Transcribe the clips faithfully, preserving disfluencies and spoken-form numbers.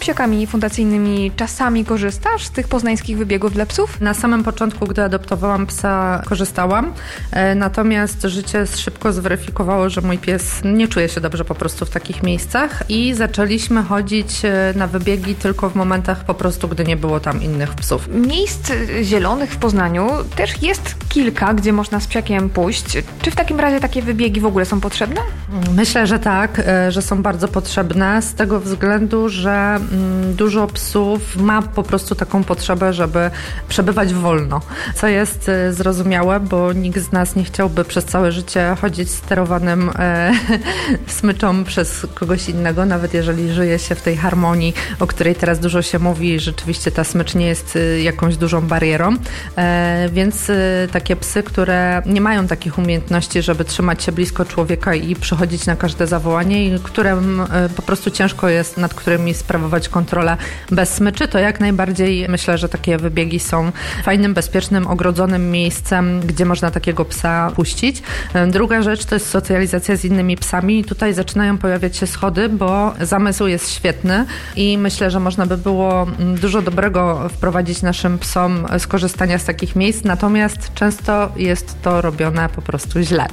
psiakami fundacyjnymi czasami korzystasz z tych poznańskich wybiegów dla psów? Na samym początku, gdy adoptowałam psa, korzystałam, natomiast życie szybko zweryfikowało, że mój pies nie czuje się dobrze po prostu w takich miejscach i zaczęliśmy chodzić na wybiegi tylko w momentach po prostu, gdy nie było tam innych psów. Miejsc zielonych w Poznaniu też jest kilka, gdzie można z psiakiem pójść. Czy w takim razie takie wybiegi w ogóle są potrzebne? Myślę, że tak, że są bardzo potrzebne z tego względu, że dużo psów ma po prostu taką potrzebę, żeby przebywać wolno, co jest zrozumiałe, bo nikt z nas nie chciałby przez całe życie chodzić sterowanym e, smyczą przez kogoś innego, nawet jeżeli żyje się w tej harmonii, o której teraz dużo się mówi, rzeczywiście ta smycz nie jest jakąś dużą barierą, e, więc e, takie psy, które nie mają takich umiejętności, żeby trzymać się blisko człowieka i przychodzić na każde zawołanie i którym e, po prostu ciężko jest, nad którymi sprawować kontrolę bez smyczy, to jak najbardziej myślę, że takie wybiegi są fajnym, bezpiecznym, ogrodzonym miejscem, gdzie można takiego psa puścić. Druga rzecz to jest socjalizacja z innymi psami i tutaj zaczynają pojawiać się schody, bo zamysł jest świetny i myślę, że można by było dużo dobrego wprowadzić naszym psom z korzystania z takich miejsc, natomiast często jest to robione po prostu źle.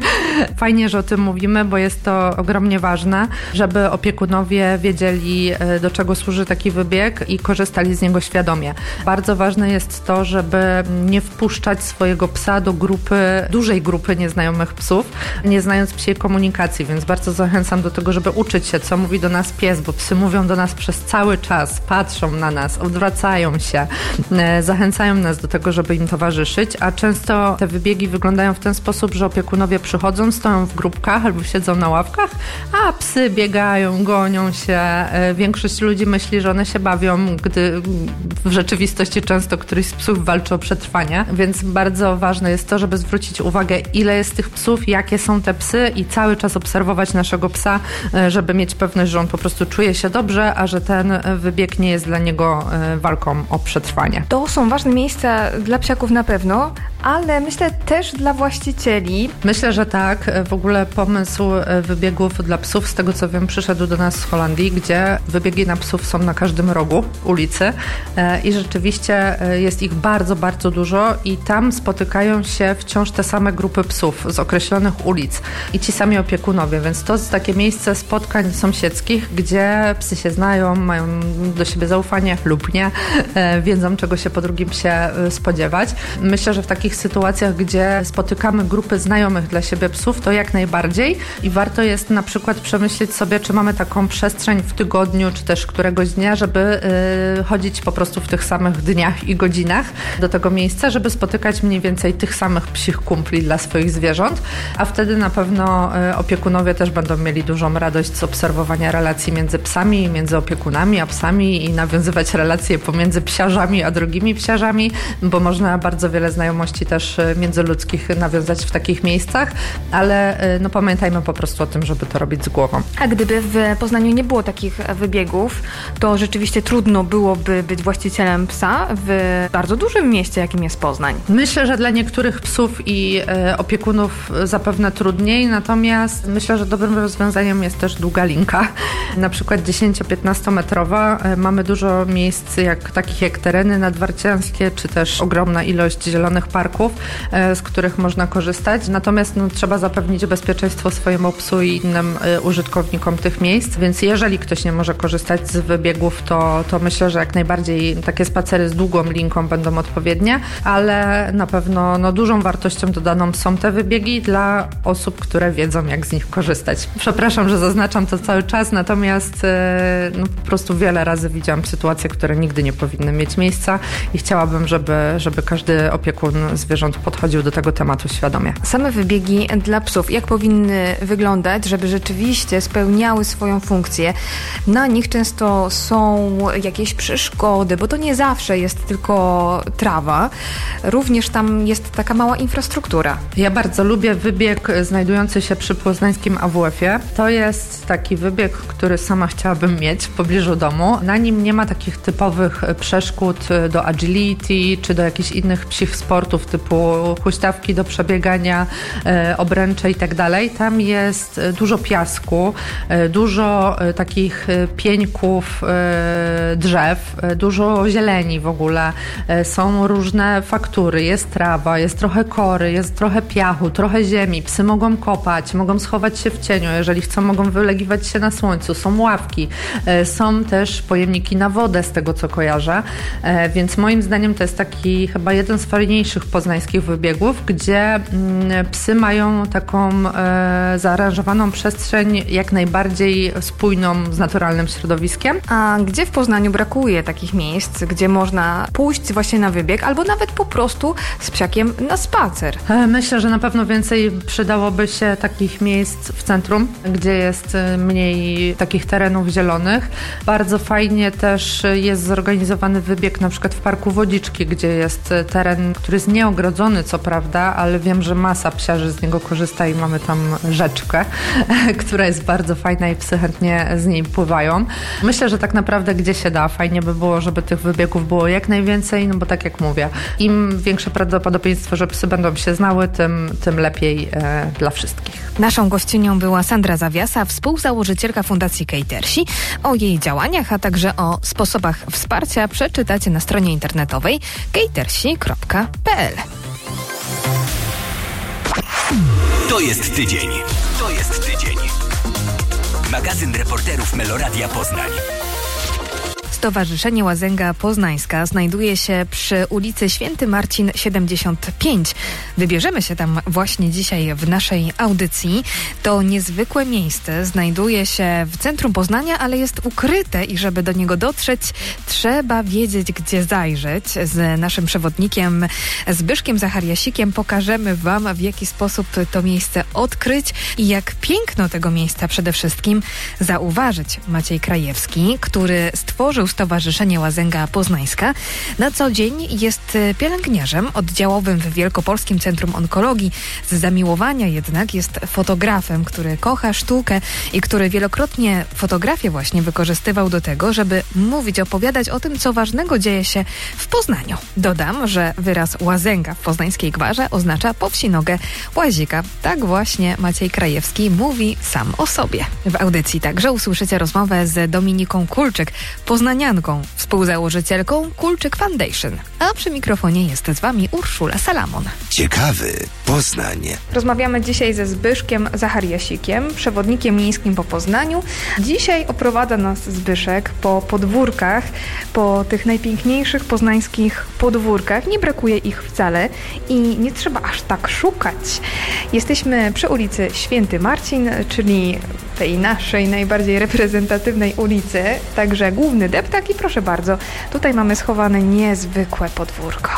Fajnie, że o tym mówimy, bo jest to ogromnie ważne, żeby opiekunowie wiedzieli, do czego służy taki wybieg i korzystali z niego świadomie. Bardzo ważne jest to, żeby nie wpuszczać swojego psa do grupy, dużej grupy nieznajomych psów, nie znając psiej komunikacji, więc bardzo zachęcam do tego, żeby uczyć się, co mówi do nas pies, bo psy mówią do nas przez cały czas, patrzą na nas, odwracają się, zachęcają nas do tego, żeby im towarzyszyć, a często te wybiegi wyglądają w ten sposób, że opiekunowie przychodzą, stoją w grupkach albo siedzą na ławkach, a psy biegają, gonią się. Większość ludzi myśli, że one się bawią, gdy w rzeczywistości często któryś z psów walczy o przetrwanie, więc bardzo ważne jest to, żeby zwrócić uwagę, ile jest tych psów, jakie są te psy i cały czas obserwować naszego psa, żeby mieć pewność, że on po prostu czuje się dobrze, a że ten wybieg nie jest dla niego walką o przetrwanie. To są ważne miejsca dla psiaków na pewno, ale myślę też dla właścicieli. Myślę, że tak. W ogóle pomysł wybiegów dla psów, z tego co wiem, przyszedł do nas z Holandii, gdzie wybiegi na psów są na każdym rogu ulicy i rzeczywiście jest ich bardzo, bardzo dużo i tam spotykają się wciąż te same grupy psów z określonych ulic i ci sami opiekunowie, więc to jest takie miejsce spotkań sąsiedzkich, gdzie psy się znają, mają do siebie zaufanie lub nie, wiedzą, czego się po drugim psie spodziewać. Myślę, że w takich sytuacjach, gdzie spotykamy grupy znajomych dla siebie psów, to jak najbardziej i warto jest na przykład przemyśleć sobie, czy mamy taką przestrzeń w tygodniu, czy też któregoś dnia, żeby yy, chodzić po prostu w tych samych dniach i godzinach do tego miejsca, żeby spotykać mniej więcej tych samych psich kumpli dla swoich zwierząt, a wtedy na pewno yy, opiekunowie też będą mieli dużą radość z obserwowania relacji między psami, między opiekunami a psami i nawiązywać relacje pomiędzy psiarzami a drugimi psiarzami, bo można bardzo wiele znajomości też międzyludzkich nawiązać w takich miejscach, ale no pamiętajmy po prostu o tym, żeby to robić z głową. A gdyby w Poznaniu nie było takich wybiegów, to rzeczywiście trudno byłoby być właścicielem psa w bardzo dużym mieście, jakim jest Poznań. Myślę, że dla niektórych psów i e, opiekunów zapewne trudniej, natomiast myślę, że dobrym rozwiązaniem jest też długa linka, na przykład dziesięcio-piętnasto metrowa. E, mamy dużo miejsc jak, takich jak tereny nadwarcianskie, czy też ogromna ilość zielonych parków, e, z których można korzystać, natomiast no, trzeba zapewnić bezpieczeństwo swojemu psu i innym e, użytkownikom tych miejsc, więc jeżeli ktoś nie może korzystać z wybiegów, to, to myślę, że jak najbardziej takie spacery z długą linką będą odpowiednie, ale na pewno no, dużą wartością dodaną są te wybiegi dla osób, które wiedzą, jak z nich korzystać. Przepraszam, że zaznaczam to cały czas, natomiast e, no, po prostu wiele razy widziałam sytuacje, które nigdy nie powinny mieć miejsca i chciałabym, żeby, żeby każdy opiekun zwierząt podchodził do tego tematu świadomie. Same wybiegi dla psów, jak powinny wyglądać, żeby rzeczywiście spełniały swoją funkcję? Na nich często są jakieś przeszkody, bo to nie zawsze jest tylko trawa. Również tam jest taka mała infrastruktura. Ja bardzo lubię wybieg znajdujący się przy poznańskim A W F-ie. To jest taki wybieg, który sama chciałabym mieć w pobliżu domu. Na nim nie ma takich typowych przeszkód do agility czy do jakichś innych psich sportów typu huśtawki do przebiegania, obręcze i tak dalej. Tam jest dużo piasku, dużo takich pieńków drzew, dużo zieleni w ogóle. Są różne faktury, jest trawa, jest trochę kory, jest trochę piachu, trochę ziemi. Psy mogą kopać, mogą schować się w cieniu, jeżeli chcą, mogą wylegiwać się na słońcu. Są ławki, są też pojemniki na wodę, z tego co kojarzę, więc moim zdaniem to jest taki chyba jeden z fajniejszych poznańskich wybiegów, gdzie psy mają taką zaaranżowaną przestrzeń jak najbardziej spójną z naturalnym środowiskiem. A gdzie w Poznaniu brakuje takich miejsc, gdzie można pójść właśnie na wybieg albo nawet po prostu z psiakiem na spacer? Myślę, że na pewno więcej przydałoby się takich miejsc w centrum, gdzie jest mniej takich terenów zielonych. Bardzo fajnie też jest zorganizowany wybieg na przykład w Parku Wodziczki, gdzie jest teren, który jest nieogrodzony, co prawda, ale wiem, że masa psiarzy z niego korzysta i mamy tam rzeczkę, która jest bardzo fajna i psy chętnie z niej pływają. Myślę, że tak naprawdę gdzie się da, fajnie by było, żeby tych wybiegów było jak najwięcej, no bo tak jak mówię, im większe prawdopodobieństwo, że psy będą się znały, tym, tym lepiej e, dla wszystkich. Naszą gościnią była Sandra Zawiasa, współzałożycielka Fundacji Catersi. O jej działaniach, a także o sposobach wsparcia przeczytacie na stronie internetowej catersi kropka p l. To jest tydzień. To jest tydzień. Magazyn reporterów Meloradia Poznań. Stowarzyszenie Łazęga Poznańska znajduje się przy ulicy Święty Marcin siedemdziesiąt pięć. Wybierzemy się tam właśnie dzisiaj w naszej audycji. To niezwykłe miejsce znajduje się w centrum Poznania, ale jest ukryte i żeby do niego dotrzeć, trzeba wiedzieć, gdzie zajrzeć. Z naszym przewodnikiem Zbyszkiem Zachariasikiem pokażemy Wam, w jaki sposób to miejsce odkryć i jak piękno tego miejsca przede wszystkim zauważyć. Maciej Krajewski, który stworzył Stowarzyszenie Łazęga Poznańska. Na co dzień jest pielęgniarzem oddziałowym w Wielkopolskim Centrum Onkologii. Z zamiłowania jednak jest fotografem, który kocha sztukę i który wielokrotnie fotografię właśnie wykorzystywał do tego, żeby mówić, opowiadać o tym, co ważnego dzieje się w Poznaniu. Dodam, że wyraz Łazęga w poznańskiej gwarze oznacza po wsi nogę łazika. Tak właśnie Maciej Krajewski mówi sam o sobie. W audycji także usłyszycie rozmowę z Dominiką Kulczyk, poznanianką, współzałożycielką Kulczyk Foundation. A przy mikrofonie jest z Wami Urszula Salamon. Ciekawy Poznań. Rozmawiamy dzisiaj ze Zbyszkiem Zachariasikiem, przewodnikiem miejskim po Poznaniu. Dzisiaj oprowadza nas Zbyszek po podwórkach, po tych najpiękniejszych poznańskich podwórkach. Nie brakuje ich wcale i nie trzeba aż tak szukać. Jesteśmy przy ulicy Święty Marcin, czyli tej naszej najbardziej reprezentatywnej ulicy, także główny deptak i proszę bardzo, tutaj mamy schowane niezwykłe podwórko.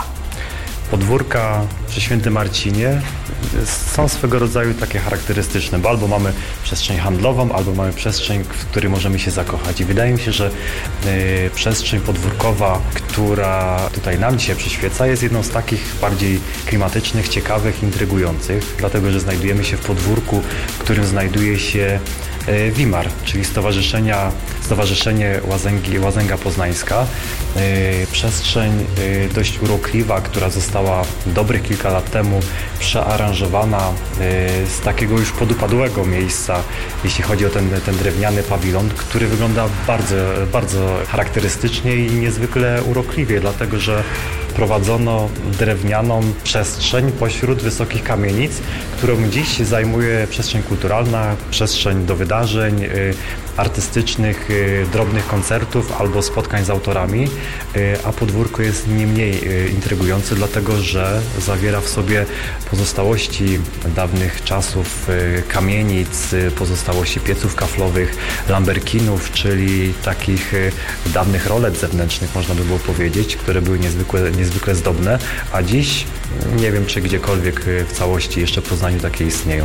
Podwórka przy Świętym Marcinie są swego rodzaju takie charakterystyczne, bo albo mamy przestrzeń handlową, albo mamy przestrzeń, w której możemy się zakochać. I wydaje mi się, że y, przestrzeń podwórkowa, która tutaj nam dzisiaj przyświeca, jest jedną z takich bardziej klimatycznych, ciekawych, intrygujących, dlatego że znajdujemy się w podwórku, w którym znajduje się y, WIMAR, czyli Stowarzyszenia, Stowarzyszenie Łazęgi, Łazęga Poznańska. Y, przestrzeń y, dość urokliwa, która została dobrych kilka lat temu przearanżowana y, z takiego już podupadłego miejsca, jeśli chodzi o ten, ten drewniany pawilon, który wygląda bardzo, bardzo charakterystycznie i niezwykle urokliwie, dlatego że prowadzono drewnianą przestrzeń pośród wysokich kamienic, którą dziś zajmuje przestrzeń kulturalna, przestrzeń do wydarzeń y, artystycznych, y, drobnych koncertów albo spotkań z autorami, y, a podwórko jest nie mniej y, intrygujące, dlatego że zawiera w sobie pozostałości dawnych czasów y, kamienic, y, pozostałości pieców kaflowych, lamberkinów, czyli takich y, dawnych rolet zewnętrznych, można by było powiedzieć, które były niezwykle, niezwykle zdobne, a dziś nie wiem, czy gdziekolwiek w całości jeszcze w Poznaniu takie istnieją.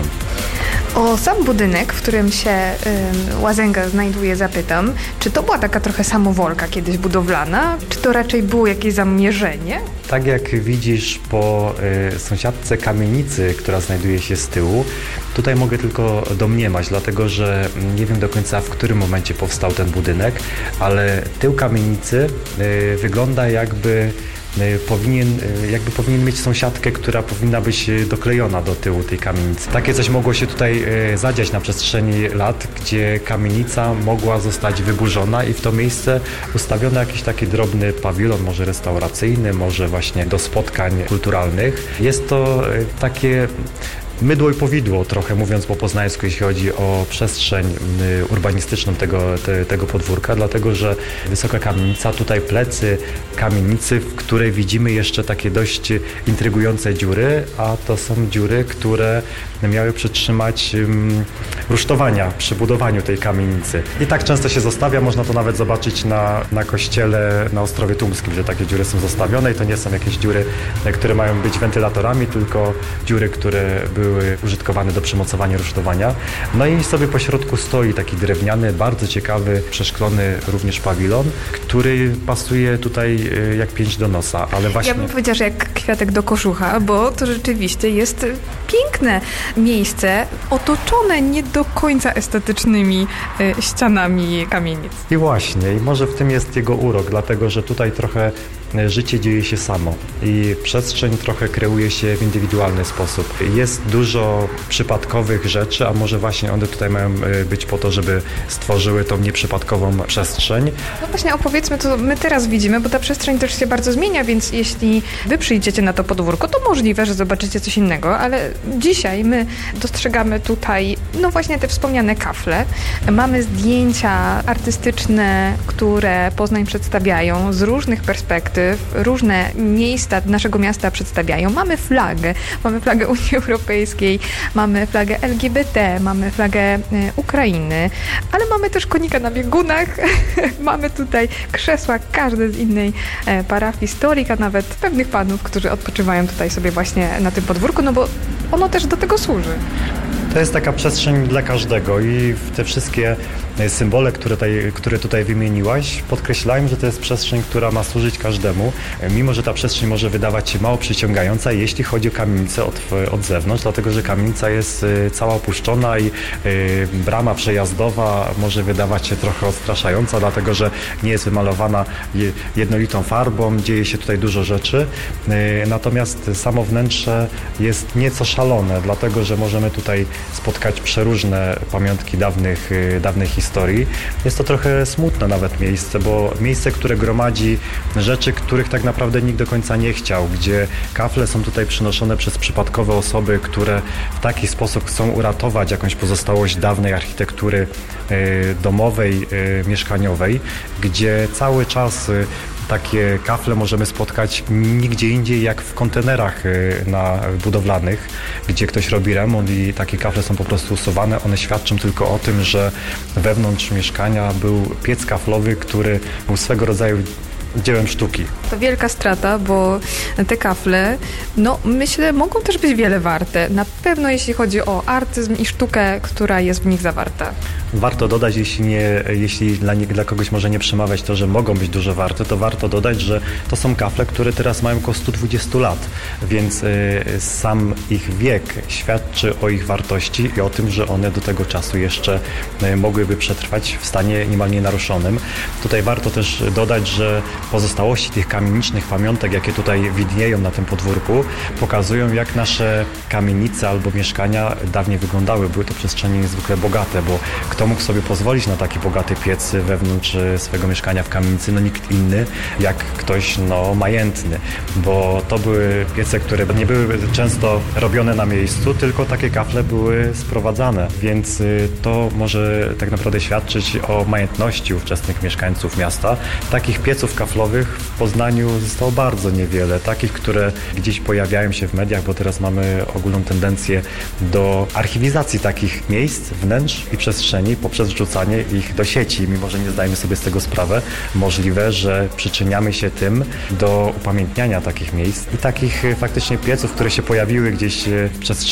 O sam budynek, w którym się y, Łazęga znajduje, zapytam, czy to była taka trochę samowolka kiedyś budowlana, czy to raczej było jakieś zamierzenie? Tak jak widzisz po y, sąsiadce kamienicy, która znajduje się z tyłu, tutaj mogę tylko domniemać, dlatego że nie wiem do końca, w którym momencie powstał ten budynek, ale tył kamienicy y, wygląda jakby powinien, jakby powinien mieć sąsiadkę, która powinna być doklejona do tyłu tej kamienicy. Takie coś mogło się tutaj zadziać na przestrzeni lat, gdzie kamienica mogła zostać wyburzona i w to miejsce ustawiono jakiś taki drobny pawilon, może restauracyjny, może właśnie do spotkań kulturalnych. Jest to takie mydło i powidło, trochę mówiąc po poznańsku, jeśli chodzi o przestrzeń urbanistyczną tego, te, tego podwórka, dlatego że wysoka kamienica, tutaj plecy kamienicy, w której widzimy jeszcze takie dość intrygujące dziury, a to są dziury, które miały przytrzymać um, rusztowania przy budowaniu tej kamienicy. I tak często się zostawia, można to nawet zobaczyć na, na kościele na Ostrowie Tumskim, że takie dziury są zostawione i to nie są jakieś dziury, które mają być wentylatorami, tylko dziury, które były użytkowane do przymocowania rusztowania. No i sobie po środku stoi taki drewniany, bardzo ciekawy, przeszklony również pawilon, który pasuje tutaj jak pięść do nosa, ale właśnie... Ja bym powiedziała, że jak kwiatek do kożucha, bo to rzeczywiście jest piękne miejsce, otoczone nie do końca estetycznymi y, ścianami kamienic. I właśnie, i może w tym jest jego urok, dlatego że tutaj trochę życie dzieje się samo i przestrzeń trochę kreuje się w indywidualny sposób. Jest dużo przypadkowych rzeczy, a może właśnie one tutaj mają być po to, żeby stworzyły tą nieprzypadkową przestrzeń. No właśnie opowiedzmy, co my teraz widzimy, bo ta przestrzeń też się bardzo zmienia, więc jeśli wy przyjdziecie na to podwórko, to możliwe, że zobaczycie coś innego, ale dzisiaj my dostrzegamy tutaj, no właśnie te wspomniane kafle. Mamy zdjęcia artystyczne, które Poznań przedstawiają z różnych perspektyw, różne miejsca naszego miasta przedstawiają. Mamy flagę, mamy flagę Unii Europejskiej, mamy flagę L G B T, mamy flagę y, Ukrainy, ale mamy też konika na biegunach, mamy tutaj krzesła, każde z innej e, parafii, stolik, a nawet pewnych panów, którzy odpoczywają tutaj sobie właśnie na tym podwórku, no bo ono też do tego służy. To jest taka przestrzeń dla każdego i te wszystkie symbole, które tutaj, które tutaj wymieniłaś, podkreślają, że to jest przestrzeń, która ma służyć każdemu, mimo że ta przestrzeń może wydawać się mało przyciągająca, jeśli chodzi o kamienicę od, od zewnątrz, dlatego że kamienica jest cała opuszczona i y, brama przejazdowa może wydawać się trochę odstraszająca, dlatego że nie jest wymalowana jednolitą farbą, dzieje się tutaj dużo rzeczy, y, natomiast samo wnętrze jest nieco szalone, dlatego że możemy tutaj spotkać przeróżne pamiątki dawnych, dawnej historii. Jest to trochę smutne nawet miejsce, bo miejsce, które gromadzi rzeczy, których tak naprawdę nikt do końca nie chciał, gdzie kafle są tutaj przynoszone przez przypadkowe osoby, które w taki sposób chcą uratować jakąś pozostałość dawnej architektury y, domowej, y, mieszkaniowej, gdzie cały czas y, takie kafle możemy spotkać nigdzie indziej jak w kontenerach na budowlanych, gdzie ktoś robi remont i takie kafle są po prostu usuwane. One świadczą tylko o tym, że wewnątrz mieszkania był piec kaflowy, który był swego rodzaju dziełem sztuki. To wielka strata, bo te kafle, no myślę, mogą też być wiele warte. Na pewno jeśli chodzi o artyzm i sztukę, która jest w nich zawarta. Warto dodać, jeśli, nie, jeśli dla, nie, dla kogoś może nie przemawiać to, że mogą być dużo warte, to warto dodać, że to są kafle, które teraz mają około sto dwadzieścia lat, więc y, sam ich wiek świadczy o ich wartości i o tym, że one do tego czasu jeszcze y, mogłyby przetrwać w stanie niemal nienaruszonym. Tutaj warto też dodać, że pozostałości tych kamienicznych pamiątek, jakie tutaj widnieją na tym podwórku, pokazują, jak nasze kamienice albo mieszkania dawniej wyglądały. Były to przestrzenie niezwykle bogate, bo kto mógł sobie pozwolić na taki bogaty piec wewnątrz swojego mieszkania w kamienicy? No nikt inny, jak ktoś no majętny, bo to były piece, które nie były często robione na miejscu, tylko takie kafle były sprowadzane, więc to może tak naprawdę świadczyć o majętności ówczesnych mieszkańców miasta. Takich pieców kaflowych w Poznaniu zostało bardzo niewiele, takich, które gdzieś pojawiają się w mediach, bo teraz mamy ogólną tendencję do archiwizacji takich miejsc, wnętrz i przestrzeni poprzez wrzucanie ich do sieci, mimo że nie zdajemy sobie z tego sprawę. Możliwe, że przyczyniamy się tym do upamiętniania takich miejsc i takich faktycznie pieców, które się pojawiły gdzieś w przestrzeni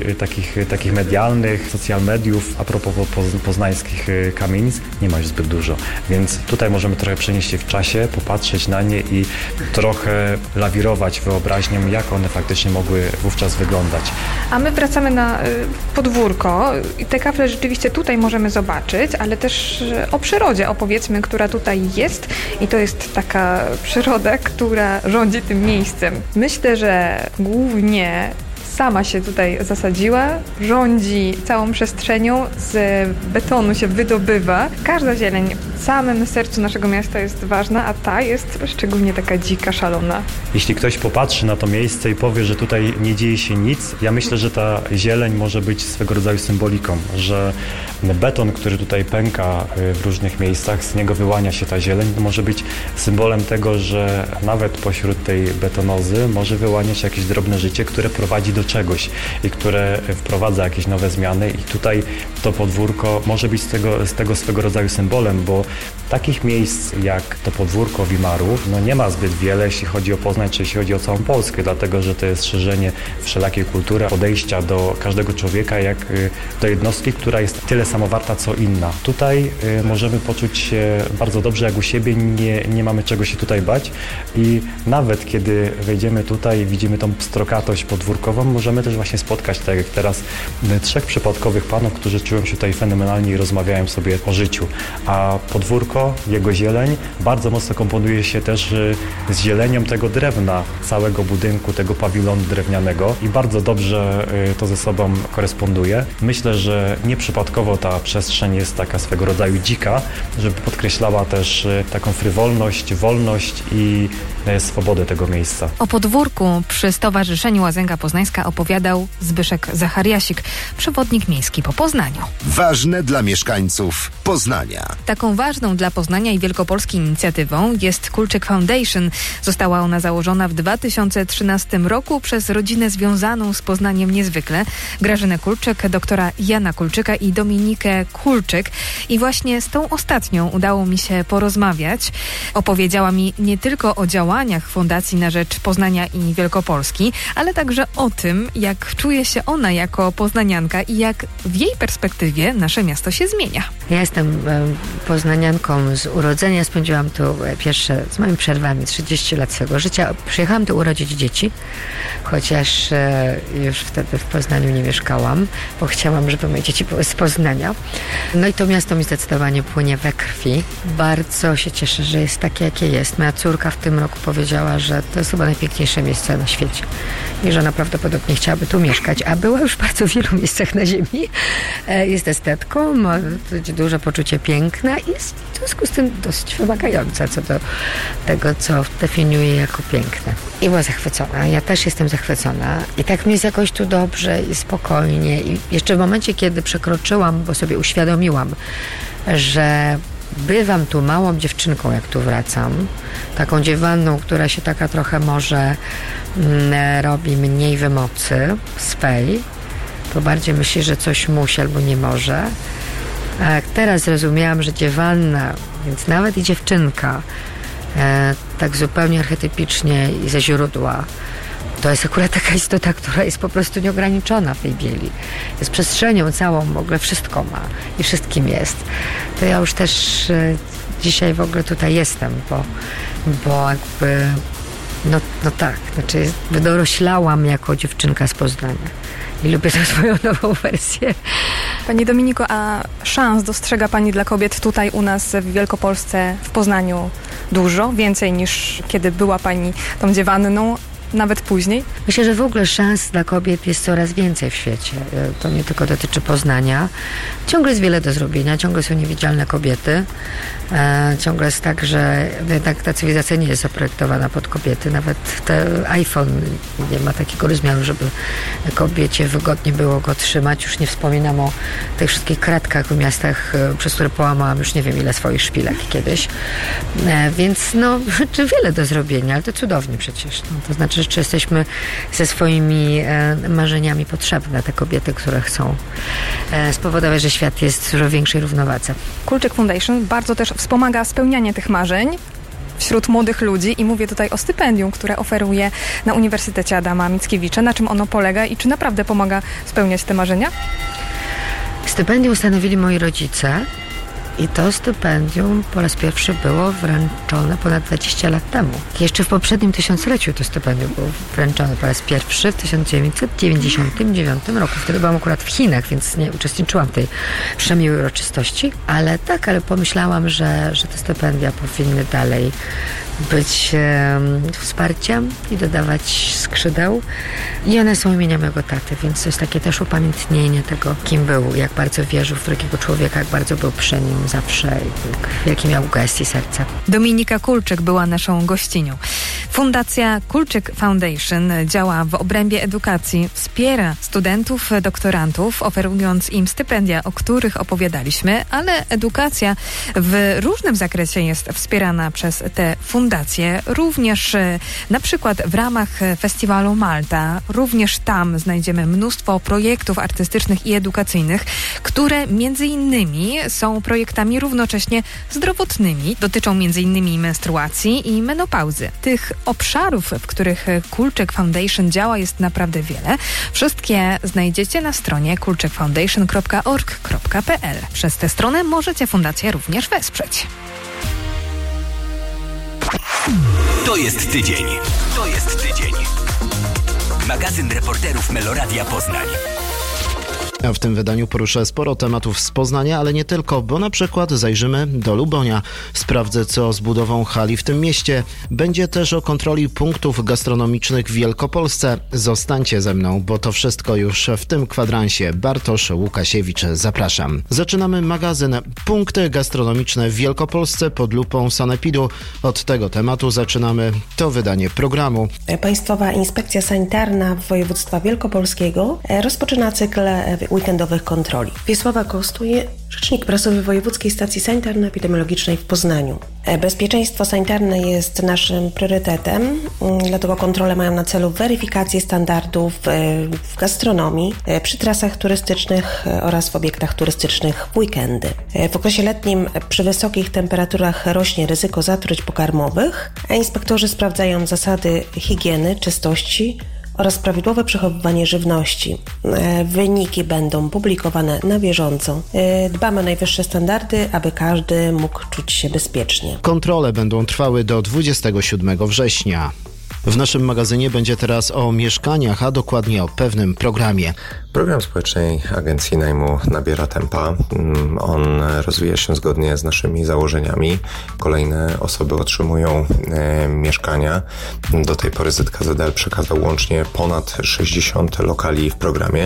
takich, takich medialnych, social mediów, a propos poznańskich kamienic, nie ma już zbyt dużo. Więc tutaj możemy trochę przenieść się w czasie, popatrzeć na nie i trochę lawirować wyobraźnią, jak one faktycznie mogły wówczas wyglądać. A my wracamy na podwórko i te kafle rzeczywiście tutaj możemy zobaczyć, ale też o przyrodzie opowiedzmy, która tutaj jest i to jest taka przyroda, która rządzi tym miejscem. Myślę, że głównie sama się tutaj zasadziła, rządzi całą przestrzenią, z betonu się wydobywa. Każda zieleń w samym sercu naszego miasta jest ważna, a ta jest szczególnie taka dzika, szalona. Jeśli ktoś popatrzy na to miejsce i powie, że tutaj nie dzieje się nic, ja myślę, że ta zieleń może być swego rodzaju symboliką, że beton, który tutaj pęka w różnych miejscach, z niego wyłania się ta zieleń, może być symbolem tego, że nawet pośród tej betonozy może wyłaniać się jakieś drobne życie, które prowadzi do czegoś i które wprowadza jakieś nowe zmiany i tutaj to podwórko może być z tego, z tego swego rodzaju symbolem, bo takich miejsc jak to podwórko Wimaru no nie ma zbyt wiele, jeśli chodzi o Poznań, czy jeśli chodzi o całą Polskę, dlatego, że to jest szerzenie wszelakiej kultury, podejścia do każdego człowieka, jak do jednostki, która jest tyle samowarta, co inna. Tutaj y, możemy poczuć się bardzo dobrze jak u siebie, nie, nie mamy czego się tutaj bać i nawet kiedy wejdziemy tutaj i widzimy tą pstrokatość podwórkową, możemy też właśnie spotkać, tak jak teraz, trzech przypadkowych panów, którzy czują się tutaj fenomenalnie i rozmawiają sobie o życiu. A podwórko, jego zieleń bardzo mocno komponuje się też z zielenią tego drewna, całego budynku, tego pawilonu drewnianego i bardzo dobrze to ze sobą koresponduje. Myślę, że nieprzypadkowo ta przestrzeń jest taka swego rodzaju dzika, żeby podkreślała też taką frywolność, wolność i swobodę tego miejsca. O podwórku przy Stowarzyszeniu Łazęga Poznańska opowiadał Zbyszek Zachariasik, przewodnik miejski po Poznaniu. Ważne dla mieszkańców Poznania. Taką ważną dla Poznania i Wielkopolski inicjatywą jest Kulczyk Foundation. Została ona założona w dwa tysiące trzynastym roku przez rodzinę związaną z Poznaniem niezwykle. Grażynę Kulczyk, doktora Jana Kulczyka i Dominikę Kulczyk. I właśnie z tą ostatnią udało mi się porozmawiać. Opowiedziała mi nie tylko o działaniach Fundacji na rzecz Poznania i Wielkopolski, ale także o tym, jak czuje się ona jako poznanianka i jak w jej perspektywie nasze miasto się zmienia. Ja jestem e, poznanianką z urodzenia. Spędziłam tu e, pierwsze, z moimi przerwami, trzydzieści lat swego życia. Przyjechałam tu urodzić dzieci, chociaż e, już wtedy w Poznaniu nie mieszkałam, bo chciałam, żeby moje dzieci były z Poznania. No i to miasto mi zdecydowanie płynie we krwi. Bardzo się cieszę, że jest takie, jakie jest. Moja córka w tym roku powiedziała, że to jest chyba najpiękniejsze miejsce na świecie i że ona prawdopodobnie chciałaby tu mieszkać, a była już w bardzo wielu miejscach na ziemi. E, jest estetką, ma duże poczucie piękna i jest w związku z tym dosyć wymagająca co do tego, co definiuje jako piękne. I była zachwycona. Ja też jestem zachwycona. I tak mi jest jakoś tu dobrze i spokojnie. I jeszcze w momencie, kiedy przekroczyłam, bo sobie uświadomiłam, że bywam tu małą dziewczynką, jak tu wracam. Taką dziewanną, która się taka trochę może mm, robi mniej wymocy swej. To bardziej myśli, że coś musi albo nie może. A jak teraz zrozumiałam, że dziewanna, więc nawet i dziewczynka, e, tak zupełnie archetypicznie i ze źródła, to jest akurat taka istota, która jest po prostu nieograniczona w tej bieli. Jest przestrzenią całą, w ogóle wszystko ma i wszystkim jest. To ja już też e, dzisiaj w ogóle tutaj jestem, bo, bo jakby, no, no tak, znaczy wydoroślałam jako dziewczynka z Poznania. I lubię tę swoją nową wersję. Pani Dominiko, a szans dostrzega Pani dla kobiet tutaj u nas w Wielkopolsce, w Poznaniu dużo? Więcej niż kiedy była Pani tą dziewanną, nawet później? Myślę, że w ogóle szans dla kobiet jest coraz więcej w świecie. To nie tylko dotyczy Poznania. Ciągle jest wiele do zrobienia, ciągle są niewidzialne kobiety. E, ciągle jest tak, że jednak ta cywilizacja nie jest zaprojektowana pod kobiety. Nawet ten iPhone nie ma takiego rozmiaru, żeby kobiecie wygodnie było go trzymać. Już nie wspominam o tych wszystkich kratkach w miastach, przez które połamałam już nie wiem ile swoich szpilek kiedyś. E, więc no, wiele do zrobienia, ale to cudownie przecież. No, to znaczy, czy jesteśmy ze swoimi e, marzeniami potrzebne, te kobiety, które chcą e, spowodować, że świat jest w dużo większej równowadze. Kulczyk Foundation bardzo też wspomaga spełnianie tych marzeń w wśród młodych ludzi i mówię tutaj o stypendium, które oferuje na Uniwersytecie Adama Mickiewicza. Na czym ono polega i czy naprawdę pomaga spełniać te marzenia? Stypendium ustanowili moi rodzice i to stypendium po raz pierwszy było wręczone ponad dwadzieścia lat temu. Jeszcze w poprzednim tysiącleciu to stypendium było wręczone po raz pierwszy w tysiąc dziewięćset dziewięćdziesiątym dziewiątym roku. Wtedy byłam akurat w Chinach, więc nie uczestniczyłam w tej przemiłej uroczystości. Ale tak, ale pomyślałam, że, że te stypendia powinny dalej być e, wsparciem i dodawać skrzydeł. I one są imienia mojego taty, więc to jest takie też upamiętnienie tego, kim był, jak bardzo wierzył w drugiego człowieka, jak bardzo był przy nim zawsze i jaki miał gestii serca. Dominika Kulczyk była naszą gościnią. Fundacja Kulczyk Foundation działa w obrębie edukacji, wspiera studentów, doktorantów, oferując im stypendia, o których opowiadaliśmy, ale edukacja w różnym zakresie jest wspierana przez te fundacje, również na przykład w ramach festiwalu Malta. Również tam znajdziemy mnóstwo projektów artystycznych i edukacyjnych, które między innymi są projektami równocześnie zdrowotnymi. Dotyczą między innymi menstruacji i menopauzy. Tych obszarów, w których Kulczyk Foundation działa, jest naprawdę wiele. Wszystkie znajdziecie na stronie kulczyk foundation kropka org kropka p l. Przez tę stronę możecie fundację również wesprzeć. To jest tydzień. To jest tydzień. Magazyn reporterów Meloradia Poznań. A w tym wydaniu poruszę sporo tematów z Poznania, ale nie tylko, bo na przykład zajrzymy do Lubonia. Sprawdzę, co z budową hali w tym mieście. Będzie też o kontroli punktów gastronomicznych w Wielkopolsce. Zostańcie ze mną, bo to wszystko już w tym kwadransie. Bartosz Łukasiewicz, zapraszam. Zaczynamy magazyn. Punkty gastronomiczne w Wielkopolsce pod lupą sanepidu. Od tego tematu zaczynamy to wydanie programu. Państwowa Inspekcja Sanitarna Województwa Wielkopolskiego rozpoczyna cykl weekendowych kontroli. Wiesława Kostuje, rzecznik prasowy Wojewódzkiej Stacji Sanitarno-Epidemiologicznej w Poznaniu. Bezpieczeństwo sanitarne jest naszym priorytetem, dlatego kontrole mają na celu weryfikację standardów w gastronomii, przy trasach turystycznych oraz w obiektach turystycznych w weekendy. W okresie letnim przy wysokich temperaturach rośnie ryzyko zatruć pokarmowych, a inspektorzy sprawdzają zasady higieny, czystości oraz prawidłowe przechowywanie żywności. Wyniki będą publikowane na bieżąco. Dbamy o najwyższe standardy, aby każdy mógł czuć się bezpiecznie. Kontrole będą trwały do dwudziestego siódmego września. W naszym magazynie będzie teraz o mieszkaniach, a dokładnie o pewnym programie. Program Społecznej Agencji Najmu nabiera tempa. On rozwija się zgodnie z naszymi założeniami. Kolejne osoby otrzymują e, mieszkania. Do tej pory Z K Z L przekazał łącznie ponad sześćdziesiąt lokali w programie.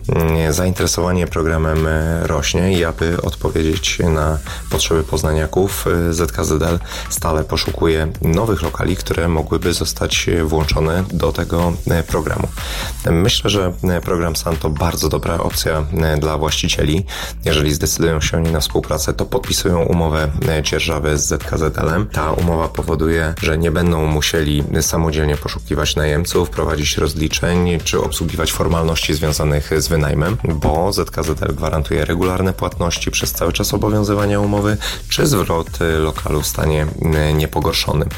E, zainteresowanie programem rośnie i aby odpowiedzieć na potrzeby poznaniaków, Z K Z L stale poszukuje nowych lokali, które mogłyby zostać włączone do tego programu. Myślę, że program S A N to bardzo dobra opcja dla właścicieli. Jeżeli zdecydują się oni na współpracę, to podpisują umowę dzierżawy z Z K Z L em. Ta umowa powoduje, że nie będą musieli samodzielnie poszukiwać najemców, prowadzić rozliczeń czy obsługiwać formalności związanych z wynajmem, bo Z K Z L gwarantuje regularne płatności przez cały czas obowiązywania umowy czy zwrot lokalu w stanie niepogorszonym.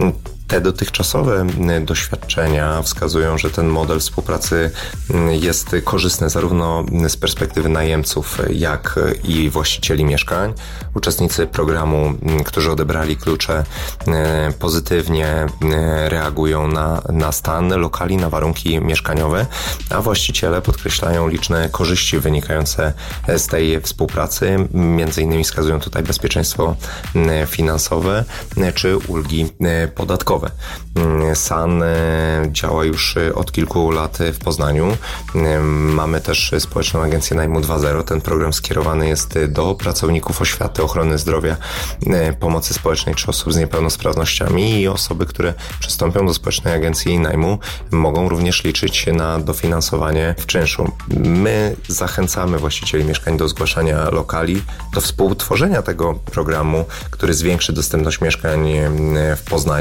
Te dotychczasowe doświadczenia wskazują, że ten model współpracy jest korzystny zarówno z perspektywy najemców, jak i właścicieli mieszkań. Uczestnicy programu, którzy odebrali klucze, pozytywnie reagują na, na stan lokali, na warunki mieszkaniowe, a właściciele podkreślają liczne korzyści wynikające z tej współpracy. Między innymi wskazują tutaj bezpieczeństwo finansowe czy ulgi podatkowe. S A N działa już od kilku lat w Poznaniu. Mamy też Społeczną Agencję Najmu dwa zero. Ten program skierowany jest do pracowników oświaty, ochrony zdrowia, pomocy społecznej czy osób z niepełnosprawnościami i osoby, które przystąpią do Społecznej Agencji Najmu, mogą również liczyć na dofinansowanie w czynszu. My zachęcamy właścicieli mieszkań do zgłaszania lokali, do współtworzenia tego programu, który zwiększy dostępność mieszkań w Poznaniu.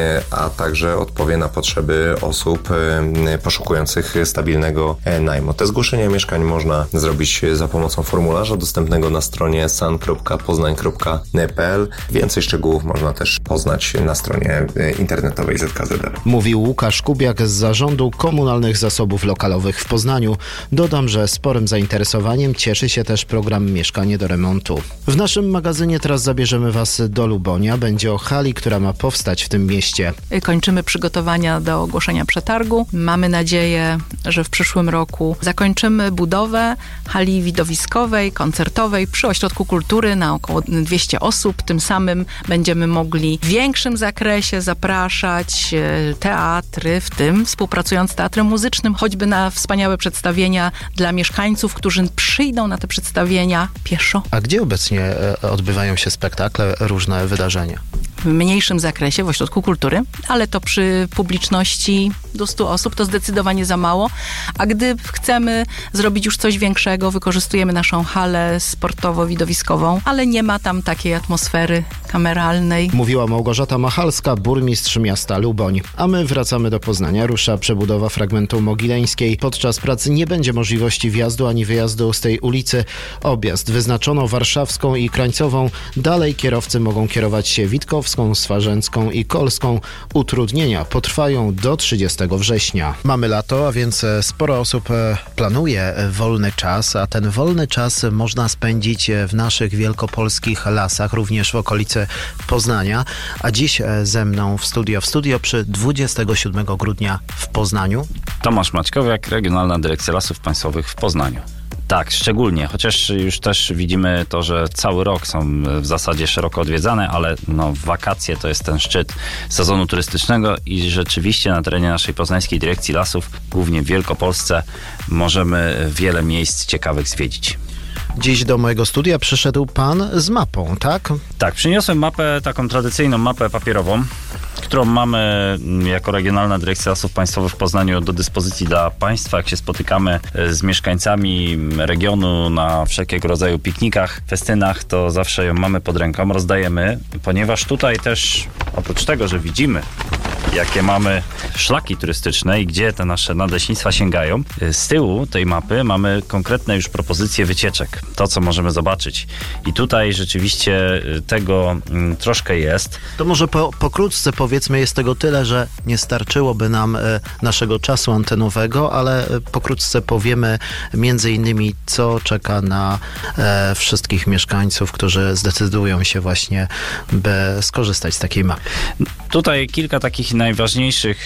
a także odpowie na potrzeby osób poszukujących stabilnego najmu. Te zgłoszenia mieszkań można zrobić za pomocą formularza dostępnego na stronie san kropka poznań kropka p l. Więcej szczegółów można też poznać na stronie internetowej Z K Z R. Mówił Łukasz Kubiak z Zarządu Komunalnych Zasobów Lokalowych w Poznaniu. Dodam, że sporym zainteresowaniem cieszy się też program Mieszkanie do remontu. W naszym magazynie teraz zabierzemy Was do Lubonia. Będzie o hali, która ma powstać w tym mieście. Kończymy przygotowania do ogłoszenia przetargu. Mamy nadzieję, że w przyszłym roku zakończymy budowę hali widowiskowej, koncertowej przy Ośrodku Kultury na około dwieście osób. Tym samym będziemy mogli w większym zakresie zapraszać teatry, w tym współpracując z Teatrem Muzycznym, choćby na wspaniałe przedstawienia dla mieszkańców, którzy przyjdą na te przedstawienia pieszo. A gdzie obecnie odbywają się spektakle, różne wydarzenia? W mniejszym zakresie w Ośrodku Kultury, ale to przy publiczności do stu osób to zdecydowanie za mało. A gdy chcemy zrobić już coś większego, wykorzystujemy naszą halę sportowo-widowiskową, ale nie ma tam takiej atmosfery kameralnej. Mówiła Małgorzata Machalska, burmistrz miasta Luboń. A my wracamy do Poznania. Rusza przebudowa fragmentu Mogileńskiej. Podczas pracy nie będzie możliwości wjazdu ani wyjazdu z tej ulicy. Objazd wyznaczono warszawską i krańcową. Dalej kierowcy mogą kierować się Witkowską, Swarzęcką i Kolską. Utrudnienia potrwają do trzydziestego września. Mamy lato, a więc sporo osób planuje wolny czas, a ten wolny czas można spędzić w naszych wielkopolskich lasach, również w okolicy Poznania. A dziś ze mną w studio, w studio przy dwudziestego siódmego grudnia w Poznaniu. Tomasz Maćkowiak, Regionalna Dyrekcja Lasów Państwowych w Poznaniu. Tak, szczególnie, chociaż już też widzimy to, że cały rok są w zasadzie szeroko odwiedzane, ale no, wakacje to jest ten szczyt sezonu turystycznego i rzeczywiście na terenie naszej Poznańskiej Dyrekcji Lasów, głównie w Wielkopolsce, możemy wiele miejsc ciekawych zwiedzić. Dziś do mojego studia przyszedł pan z mapą, tak? Tak, przyniosłem mapę, taką tradycyjną mapę papierową, którą mamy jako Regionalna Dyrekcja Lasów Państwowych w Poznaniu do dyspozycji dla Państwa, jak się spotykamy z mieszkańcami regionu na wszelkiego rodzaju piknikach, festynach, to zawsze ją mamy pod ręką, rozdajemy, ponieważ tutaj też oprócz tego, że widzimy, jakie mamy szlaki turystyczne i gdzie te nasze nadleśnictwa sięgają, z tyłu tej mapy mamy konkretne już propozycje wycieczek, to co możemy zobaczyć. I tutaj rzeczywiście tego troszkę jest. To może po, pokrótce powiedzmy, jest tego tyle, że nie starczyłoby nam e, naszego czasu antenowego, ale e, pokrótce powiemy między innymi, co czeka na e, wszystkich mieszkańców, którzy zdecydują się właśnie, by skorzystać z takiej mapy. Tutaj kilka takich najważniejszych,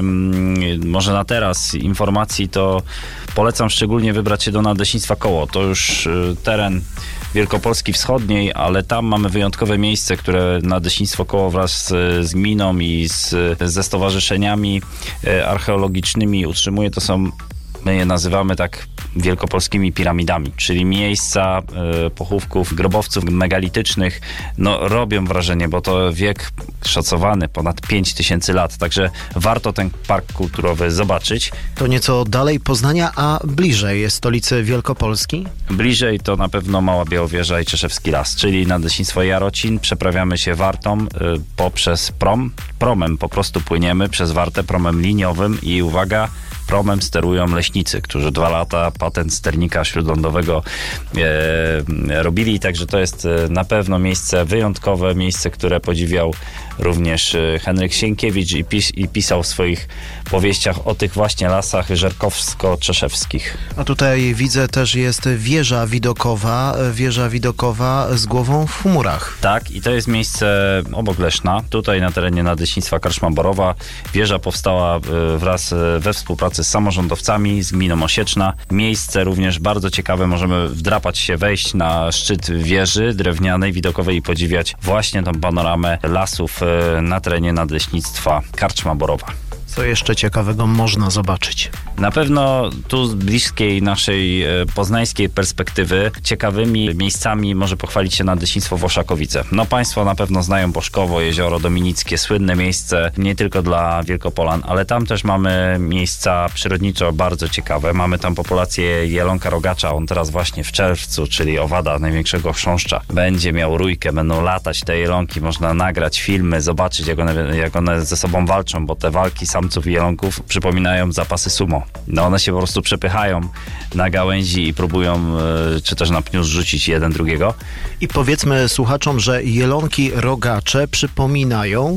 może na teraz, informacji, to polecam szczególnie wybrać się do Nadleśnictwa Koło. To już teren Wielkopolski Wschodniej, ale tam mamy wyjątkowe miejsce, które Nadleśnictwo Koło wraz z, z gminą i z, ze stowarzyszeniami archeologicznymi utrzymuje. To są, my je nazywamy tak wielkopolskimi piramidami, czyli miejsca y, pochówków grobowców megalitycznych, no robią wrażenie, bo to wiek szacowany ponad pięć tysięcy lat, także warto ten park kulturowy zobaczyć. To nieco dalej Poznania, a bliżej stolicy Wielkopolski? Bliżej to na pewno Mała Białowieża i Czeszewski Las, czyli Nadleśnictwo Jarocin. Przeprawiamy się Wartą y, poprzez prom. Promem po prostu płyniemy przez Wartę, promem liniowym i uwaga, promem sterują leśnicy, którzy dwa lata patent sternika śródlądowego e, robili, także to jest na pewno miejsce wyjątkowe, miejsce, które podziwiał również Henryk Sienkiewicz i, pis, i pisał w swoich powieściach o tych właśnie lasach żerkowsko-czeszewskich. A tutaj widzę też jest wieża widokowa, wieża widokowa z głową w chmurach. Tak, i to jest miejsce obok Leszna, tutaj na terenie Nadleśnictwa Karczma Borowa. Wieża powstała wraz we współpracy z samorządowcami, z gminą Osieczna. Miejsce również bardzo ciekawe, możemy wdrapać się, wejść na szczyt wieży drewnianej, widokowej i podziwiać właśnie tą panoramę lasów na terenie Nadleśnictwa Karczma Borowa. Co jeszcze ciekawego można zobaczyć? Na pewno tu z bliskiej naszej poznańskiej perspektywy ciekawymi miejscami może pochwalić się Nadleśnictwo Włoszakowice. No państwo na pewno znają Bożkowo, Jezioro Dominickie, słynne miejsce nie tylko dla Wielkopolan, ale tam też mamy miejsca przyrodniczo bardzo ciekawe. Mamy tam populację jelonka rogacza, on teraz właśnie w czerwcu, czyli owada największego chrząszcza, będzie miał rójkę, będą latać te jelonki, można nagrać filmy, zobaczyć jak one, jak one ze sobą walczą, bo te walki samców i jelonków przypominają zapasy sumo. No one się po prostu przepychają na gałęzi i próbują, czy też na pniu zrzucić jeden drugiego. I powiedzmy słuchaczom, że jelonki rogacze przypominają...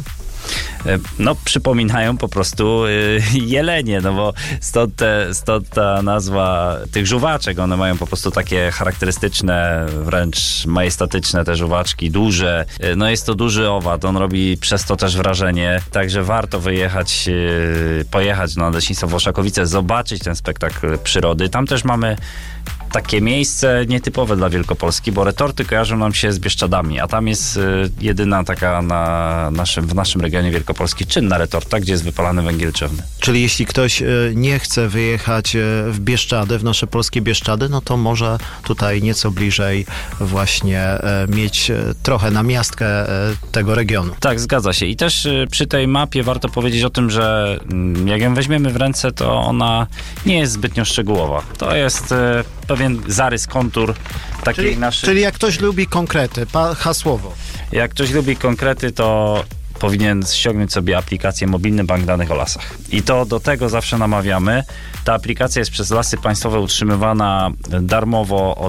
No, przypominają po prostu y, jelenie, no bo stąd, te, stąd ta nazwa tych żuwaczek. One mają po prostu takie charakterystyczne, wręcz majestatyczne te żuwaczki, duże. Y, no jest to duży owad, on robi przez to też wrażenie, także warto wyjechać, y, pojechać na Nadleśnictwo Włoszakowice, zobaczyć ten spektakl przyrody. Tam też mamy takie miejsce nietypowe dla Wielkopolski, bo retorty kojarzą nam się z Bieszczadami, a tam jest y, jedyna taka na naszym, w naszym regionie Wielkopolski czynna retorta, gdzie jest wypalany węgiel drzewny. Czyli jeśli ktoś y, nie chce wyjechać y, w Bieszczady, w nasze polskie Bieszczady, no to może tutaj nieco bliżej właśnie y, mieć y, trochę namiastkę y, tego regionu. Tak, zgadza się. I też y, przy tej mapie warto powiedzieć o tym, że y, jak ją weźmiemy w ręce, to ona nie jest zbytnio szczegółowa. To jest y, pewien zarys, kontur takiej czyli, naszej... Czyli jak ktoś lubi konkrety, pa, hasłowo. Jak ktoś lubi konkrety, to powinien ściągnąć sobie aplikację Mobilny Bank Danych o Lasach. I to do tego zawsze namawiamy. Ta aplikacja jest przez Lasy Państwowe utrzymywana darmowo od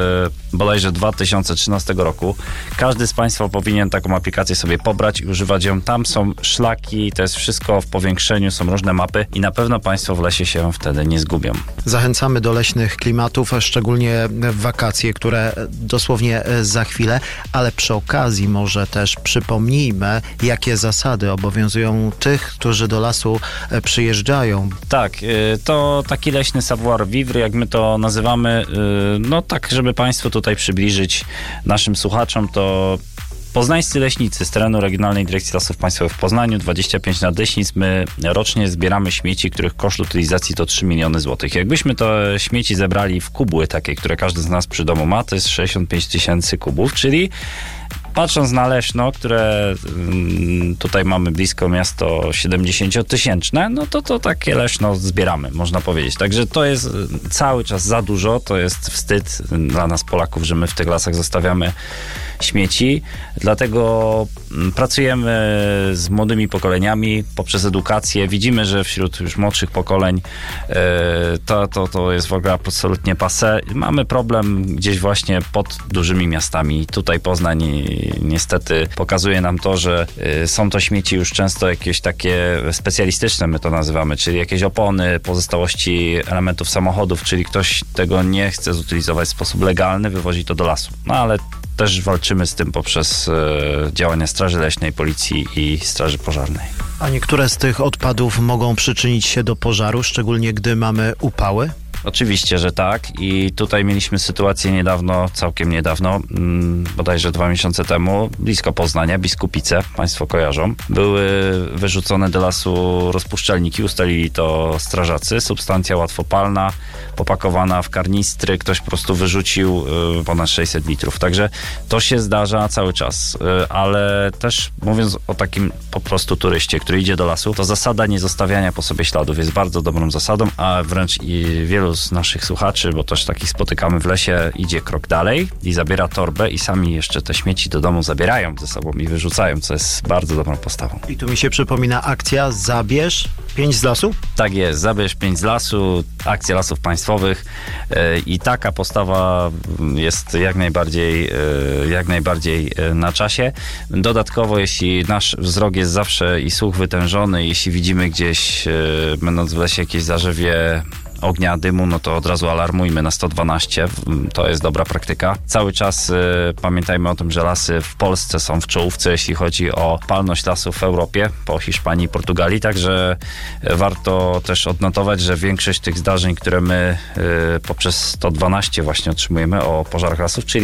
e, bodajże dwa tysiące trzynastego roku. Każdy z Państwa powinien taką aplikację sobie pobrać i używać ją. Tam są szlaki, to jest wszystko w powiększeniu, są różne mapy i na pewno Państwo w lesie się wtedy nie zgubią. Zachęcamy do leśnych klimatów, szczególnie w wakacje, które dosłownie za chwilę, ale przy okazji może też przypomnijmy, jakie zasady obowiązują tych, którzy do lasu przyjeżdżają. Tak, to taki leśny savoir vivre, jak my to nazywamy, no tak, żeby Państwu tutaj przybliżyć naszym słuchaczom, to poznańscy leśnicy z terenu Regionalnej Dyrekcji Lasów Państwowych w Poznaniu, dwadzieścia pięć nadleśnictw, my rocznie zbieramy śmieci, których koszt utylizacji to trzy miliony złotych. Jakbyśmy te śmieci zebrali w kubły takie, które każdy z nas przy domu ma, to jest sześćdziesiąt pięć tysięcy kubów, czyli patrząc na Leszno, które tutaj mamy blisko miasto siedemdziesięciotysięczne, no to to takie Leszno zbieramy, można powiedzieć. Także to jest cały czas za dużo, to jest wstyd dla nas Polaków, że my w tych lasach zostawiamy śmieci. Dlatego pracujemy z młodymi pokoleniami poprzez edukację. Widzimy, że wśród już młodszych pokoleń to, to, to jest w ogóle absolutnie passé. Mamy problem gdzieś właśnie pod dużymi miastami. Tutaj Poznań niestety pokazuje nam to, że są to śmieci już często jakieś takie specjalistyczne, my to nazywamy, czyli jakieś opony, pozostałości elementów samochodów, czyli ktoś tego nie chce zutylizować w sposób legalny, wywozi to do lasu. No ale też walczymy z tym poprzez e, działania Straży Leśnej, Policji i Straży Pożarnej. A niektóre z tych odpadów mogą przyczynić się do pożaru, szczególnie gdy mamy upały? Oczywiście, że tak i tutaj mieliśmy sytuację niedawno, całkiem niedawno, hmm, bodajże dwa miesiące temu, blisko Poznania, Biskupice, Państwo kojarzą, były wyrzucone do lasu rozpuszczalniki, ustalili to strażacy, substancja łatwopalna, popakowana w karnistry, ktoś po prostu wyrzucił y, ponad sześćset litrów, także to się zdarza cały czas, y, ale też mówiąc o takim po prostu turyście, który idzie do lasu, to zasada niezostawiania po sobie śladów jest bardzo dobrą zasadą, a wręcz i wielu z naszych słuchaczy, bo też takich spotykamy w lesie, idzie krok dalej i zabiera torbę i sami jeszcze te śmieci do domu zabierają ze sobą i wyrzucają, co jest bardzo dobrą postawą. I tu mi się przypomina akcja Zabierz pięć z lasu? Tak jest, Zabierz pięć z lasu, akcja Lasów Państwowych yy, i taka postawa jest jak najbardziej, yy, jak najbardziej yy, na czasie. Dodatkowo, jeśli nasz wzrok jest zawsze i słuch wytężony, jeśli widzimy gdzieś, yy, będąc w lesie, jakieś zarzewie ognia, dymu, no to od razu alarmujmy na sto dwanaście. To jest dobra praktyka. Cały czas y, pamiętajmy o tym, że lasy w Polsce są w czołówce, jeśli chodzi o palność lasów w Europie, po Hiszpanii i Portugalii, także warto też odnotować, że większość tych zdarzeń, które my y, poprzez sto dwanaście właśnie otrzymujemy o pożarach lasów, czyli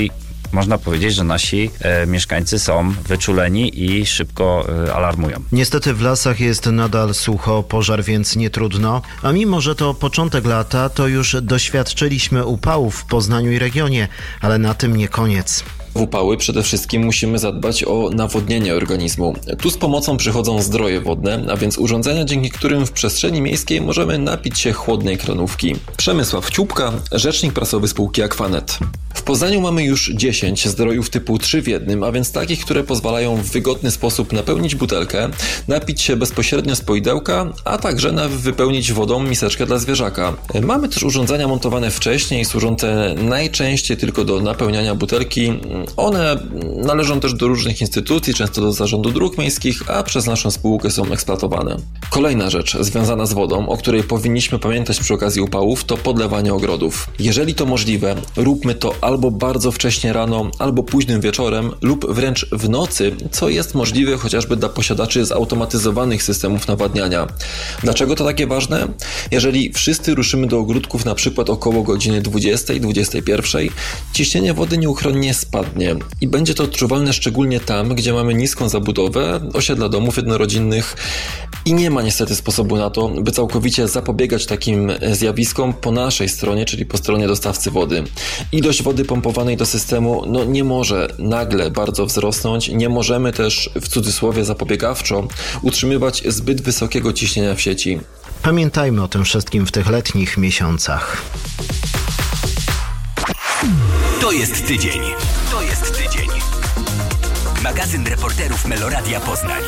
można powiedzieć, że nasi e, mieszkańcy są wyczuleni i szybko e, alarmują. Niestety w lasach jest nadal sucho, pożar więc nie trudno, a mimo, że to początek lata, to już doświadczyliśmy upałów w Poznaniu i regionie, ale na tym nie koniec. W upały przede wszystkim musimy zadbać o nawodnienie organizmu. Tu z pomocą przychodzą zdroje wodne, a więc urządzenia, dzięki którym w przestrzeni miejskiej możemy napić się chłodnej kranówki. Przemysław Ciupka, rzecznik prasowy spółki Aquanet. W Poznaniu mamy już dziesięć zdrojów typu trzy w jednym, a więc takich, które pozwalają w wygodny sposób napełnić butelkę, napić się bezpośrednio z poidełka, a także na wypełnić wodą miseczkę dla zwierzaka. Mamy też urządzenia montowane wcześniej, służące najczęściej tylko do napełniania butelki. One należą też do różnych instytucji, często do Zarządu Dróg Miejskich, a przez naszą spółkę są eksploatowane. Kolejna rzecz związana z wodą, o której powinniśmy pamiętać przy okazji upałów, to podlewanie ogrodów. Jeżeli to możliwe, róbmy to albo bardzo wcześnie rano, albo późnym wieczorem, lub wręcz w nocy, co jest możliwe chociażby dla posiadaczy zautomatyzowanych systemów nawadniania. Dlaczego to takie ważne? Jeżeli wszyscy ruszymy do ogródków na przykład około godziny dwudziestej, dwudziestej pierwszej, ciśnienie wody nieuchronnie spadnie i będzie to odczuwalne szczególnie tam, gdzie mamy niską zabudowę, osiedla domów jednorodzinnych i nie ma niestety sposobu na to, by całkowicie zapobiegać takim zjawiskom po naszej stronie, czyli po stronie dostawcy wody. Ilość wody pompowanej do systemu no, nie może nagle bardzo wzrosnąć, nie możemy też w cudzysłowie zapobiegawczo utrzymywać zbyt wysokiego ciśnienia w sieci. Pamiętajmy o tym wszystkim w tych letnich miesiącach. To jest tydzień. To jest tydzień. Magazyn reporterów Meloradia Poznań.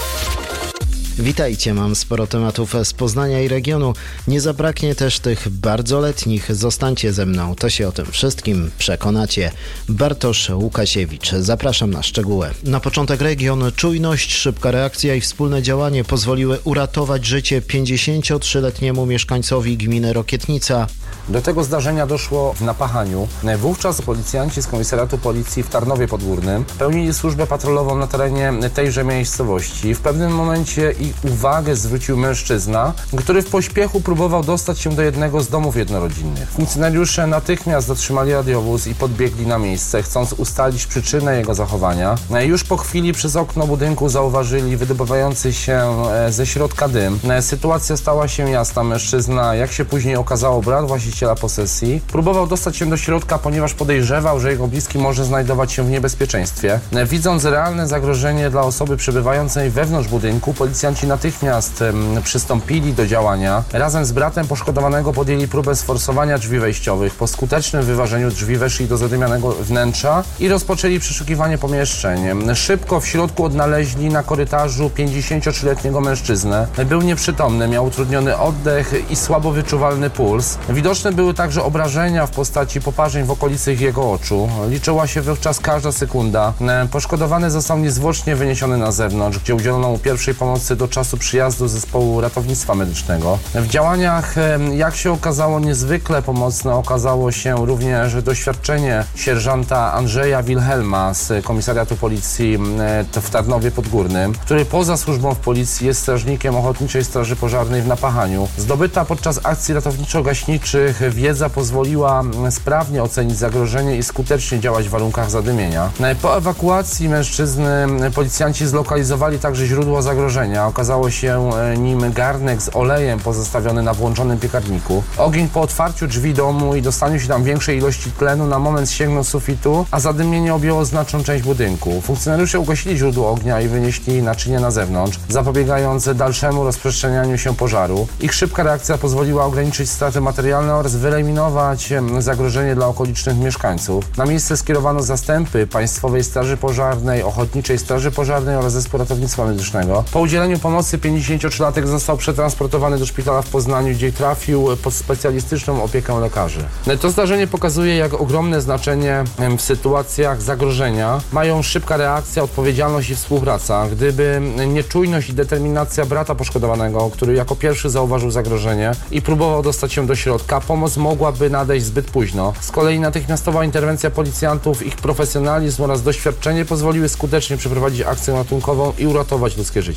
Witajcie, mam sporo tematów z Poznania i regionu. Nie zabraknie też tych bardzo letnich. Zostańcie ze mną, to się o tym wszystkim przekonacie. Bartosz Łukasiewicz, zapraszam na szczegóły. Na początek region. Czujność, szybka reakcja i wspólne działanie pozwoliły uratować życie pięćdziesięciotrzyletniemu mieszkańcowi gminy Rokietnica. Do tego zdarzenia doszło w Napachaniu. Wówczas policjanci z Komisariatu Policji w Tarnowie Podgórnym pełnili służbę patrolową na terenie tejże miejscowości. W pewnym momencie ich uwagę zwrócił mężczyzna, który w pośpiechu próbował dostać się do jednego z domów jednorodzinnych. Funkcjonariusze natychmiast zatrzymali radiowóz i podbiegli na miejsce, chcąc ustalić przyczynę jego zachowania. Już po chwili przez okno budynku zauważyli wydobywający się ze środka dym. Sytuacja stała się jasna. Mężczyzna, jak się później okazało, brat właściciela posesji, próbował dostać się do środka, ponieważ podejrzewał, że jego bliski może znajdować się w niebezpieczeństwie. Widząc realne zagrożenie dla osoby przebywającej wewnątrz budynku, policjanci natychmiast um, przystąpili do działania. Razem z bratem poszkodowanego podjęli próbę sforsowania drzwi wejściowych. Po skutecznym wyważeniu drzwi weszli do zadymianego wnętrza i rozpoczęli przeszukiwanie pomieszczeń. Szybko w środku odnaleźli na korytarzu pięćdziesięciotrzyletniego mężczyznę. Był nieprzytomny, miał utrudniony oddech i słabo wyczuwalny puls. Widoczne były także obrażenia w postaci poparzeń w okolicy jego oczu. Liczyła się wówczas każda sekunda. Poszkodowany został niezwłocznie wyniesiony na zewnątrz, gdzie udzielono mu pierwszej pomocy do czasu przyjazdu zespołu ratownictwa medycznego. W działaniach, jak się okazało, niezwykle pomocne okazało się również doświadczenie sierżanta Andrzeja Wilhelma z Komisariatu Policji w Tarnowie Podgórnym, który poza służbą w policji jest strażnikiem Ochotniczej Straży Pożarnej w Napachaniu. Zdobyta podczas akcji ratowniczo-gaśniczych wiedza pozwoliła sprawnie ocenić zagrożenie i skutecznie działać w warunkach zadymienia. Po ewakuacji mężczyzny policjanci zlokalizowali także źródło zagrożenia. Okazało się nim garnek z olejem pozostawiony na włączonym piekarniku. Ogień po otwarciu drzwi domu i dostaniu się tam większej ilości tlenu na moment sięgnął sufitu, a zadymienie objęło znaczną część budynku. Funkcjonariusze ugasili źródło ognia i wynieśli naczynie na zewnątrz, zapobiegając dalszemu rozprzestrzenianiu się pożaru. Ich szybka reakcja pozwoliła ograniczyć straty materialne oraz wyeliminować zagrożenie dla okolicznych mieszkańców. Na miejsce skierowano zastępy Państwowej Straży Pożarnej, Ochotniczej Straży Pożarnej oraz Zespół Ratownictwa Medycznego. Po udzieleniu pomocy pięćdziesięciotrzylatek został przetransportowany do szpitala w Poznaniu, gdzie trafił pod specjalistyczną opiekę lekarzy. To zdarzenie pokazuje, jak ogromne znaczenie w sytuacjach zagrożenia mają szybka reakcja, odpowiedzialność i współpraca. Gdyby nie czujność i determinacja brata poszkodowanego, który jako pierwszy zauważył zagrożenie i próbował dostać się do środka, pomoc mogłaby nadejść zbyt późno. Z kolei natychmiastowa interwencja policjantów, ich profesjonalizm oraz doświadczenie pozwoliły skutecznie przeprowadzić akcję ratunkową i uratować ludzkie życie. A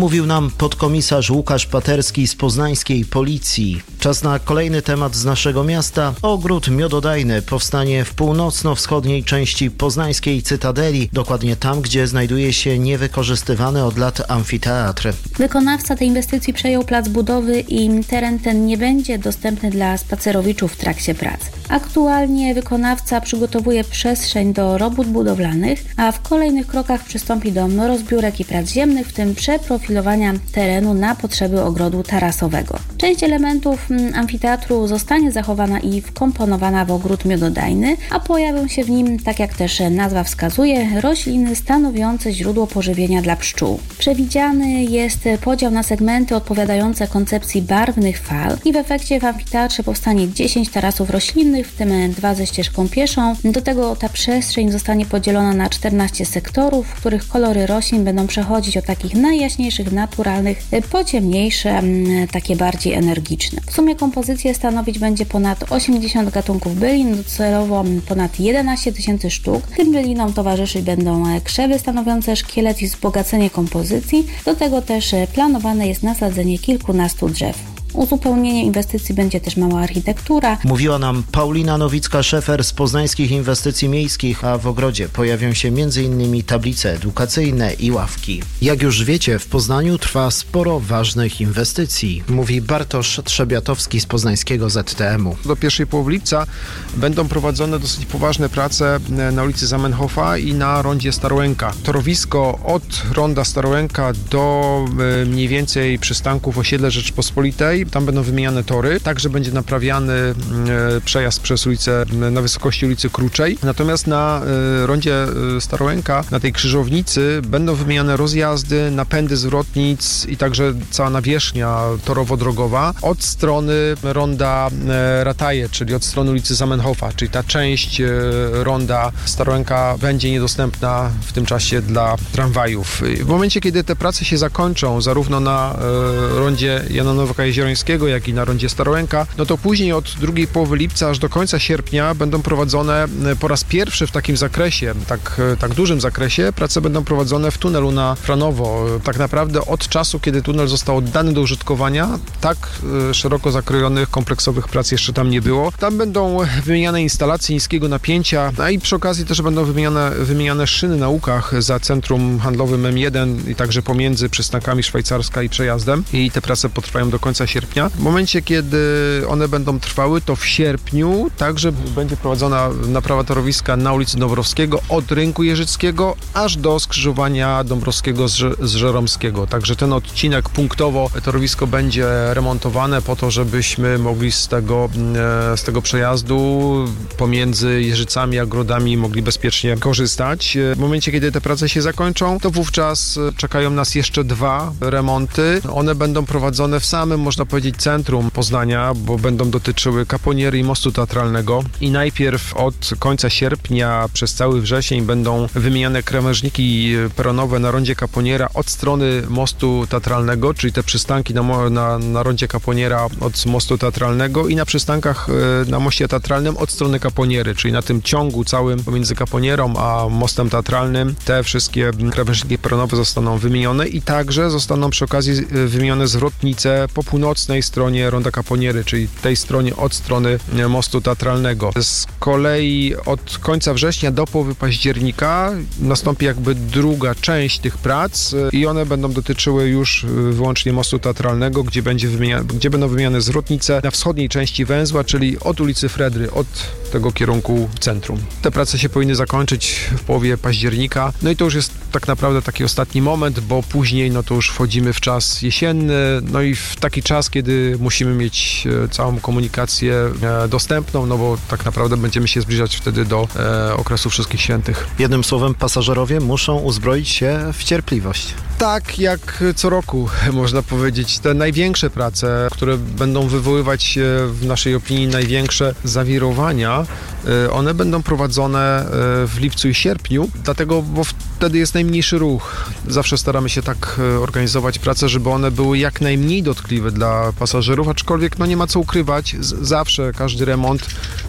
mówił nam podkomisarz Łukasz Paterski z poznańskiej policji. Czas na kolejny temat z naszego miasta. Ogród miododajny powstanie w północno-wschodniej części poznańskiej Cytadeli, dokładnie tam, gdzie znajduje się niewykorzystywany od lat amfiteatr. Wykonawca tej inwestycji przejął plac budowy i teren ten nie będzie dostępny dla spacerowiczów w trakcie prac. Aktualnie wykonawca przygotowuje przestrzeń do robót budowlanych, a w kolejnych krokach przystąpi do rozbiórek i prac ziemnych, w tym przeprofilowania terenu na potrzeby ogrodu tarasowego. Część elementów amfiteatru zostanie zachowana i wkomponowana w ogród miododajny, a pojawią się w nim, tak jak też nazwa wskazuje, rośliny stanowiące źródło pożywienia dla pszczół. Przewidziany jest podział na segmenty odpowiadające koncepcji barwnych fal i w efekcie w amfiteatrze powstanie dziesięć tarasów roślinnych, w tym dwa ze ścieżką pieszą. Do tego ta przestrzeń zostanie podzielona na czternaście sektorów, w których kolory roślin będą przechodzić od takich najjaśniejszych, naturalnych, po ciemniejsze, takie bardziej energiczne. W sumie kompozycję stanowić będzie ponad osiemdziesiąt gatunków bylin, docelowo ponad jedenaście tysięcy sztuk. Tym bylinom towarzyszyć będą krzewy stanowiące szkielet i wzbogacenie kompozycji. Do tego też planowane jest nasadzenie kilkunastu drzew. Uzupełnienie inwestycji będzie też mała architektura. Mówiła nam Paulina Nowicka-Szefer z Poznańskich Inwestycji Miejskich, a w ogrodzie pojawią się między innymi tablice edukacyjne i ławki. Jak już wiecie, w Poznaniu trwa sporo ważnych inwestycji, mówi Bartosz Trzebiatowski z poznańskiego Z T M u. Do pierwszej połowy lipca będą prowadzone dosyć poważne prace na ulicy Zamenhofa i na rondzie Starołęka. Torowisko od ronda Starołęka do mniej więcej przystanków osiedle Rzeczpospolitej. Tam będą wymieniane tory, także będzie naprawiany e, przejazd przez ulicę na wysokości ulicy Kruczej. Natomiast na e, rondzie e, Starołęka, na tej krzyżownicy będą wymieniane rozjazdy, napędy zwrotnic i także cała nawierzchnia torowo-drogowa od strony ronda e, Rataje, czyli od strony ulicy Zamenhofa, czyli ta część e, ronda Starołęka będzie niedostępna w tym czasie dla tramwajów. W momencie, kiedy te prace się zakończą, zarówno na e, rondzie Jana Nowaka-Jeziorańskiego, jak i na rondzie Starołęka, no to później od drugiej połowy lipca aż do końca sierpnia będą prowadzone po raz pierwszy w takim zakresie, tak, tak dużym zakresie, prace będą prowadzone w tunelu na Franowo. Tak naprawdę od czasu, kiedy tunel został oddany do użytkowania, tak szeroko zakrojonych, kompleksowych prac jeszcze tam nie było. Tam będą wymieniane instalacje niskiego napięcia, a i przy okazji też będą wymieniane, wymieniane szyny na łukach za centrum handlowym M jeden i także pomiędzy przystankami Szwajcarska i przejazdem i te prace potrwają do końca sierpnia. W momencie, kiedy one będą trwały, to w sierpniu także będzie prowadzona naprawa torowiska na ulicy Dąbrowskiego od Rynku Jeżyckiego aż do skrzyżowania Dąbrowskiego z, z Żeromskiego. Także ten odcinek punktowo torowisko będzie remontowane po to, żebyśmy mogli z tego, z tego przejazdu pomiędzy Jeżycami a Grodami mogli bezpiecznie korzystać. W momencie, kiedy te prace się zakończą, to wówczas czekają nas jeszcze dwa remonty. One będą prowadzone w samym, można powiedzieć, centrum Poznania, bo będą dotyczyły Kaponiery i mostu teatralnego i najpierw od końca sierpnia przez cały wrzesień będą wymieniane krawężniki peronowe na rondzie Kaponiera od strony mostu teatralnego, czyli te przystanki na, na, na rondzie Kaponiera od mostu teatralnego i na przystankach na moście teatralnym od strony Kaponiery, czyli na tym ciągu całym pomiędzy Kaponierą a mostem teatralnym te wszystkie krawężniki peronowe zostaną wymienione i także zostaną przy okazji wymienione zwrotnice po północnej stronie ronda Kaponiery, czyli tej stronie od strony mostu teatralnego. Z kolei od końca września do połowy października nastąpi jakby druga część tych prac i one będą dotyczyły już wyłącznie mostu teatralnego, gdzie, będzie wymienia, gdzie będą wymieniane zwrotnice na wschodniej części węzła, czyli od ulicy Fredry, od tego kierunku centrum. Te prace się powinny zakończyć w połowie października, no i to już jest tak naprawdę taki ostatni moment, bo później no to już wchodzimy w czas jesienny, no i w taki czas, kiedy musimy mieć całą komunikację dostępną, no bo tak naprawdę będziemy się zbliżać wtedy do e, okresu Wszystkich Świętych. Jednym słowem, pasażerowie muszą uzbroić się w cierpliwość. Tak, jak co roku, można powiedzieć. Te największe prace, które będą wywoływać w naszej opinii największe zawirowania, one będą prowadzone w lipcu i sierpniu, dlatego, bo wtedy jest najmniejszy ruch. Zawsze staramy się tak organizować prace, żeby one były jak najmniej dotkliwe dla pasażerów, aczkolwiek no nie ma co ukrywać, z- zawsze każdy remont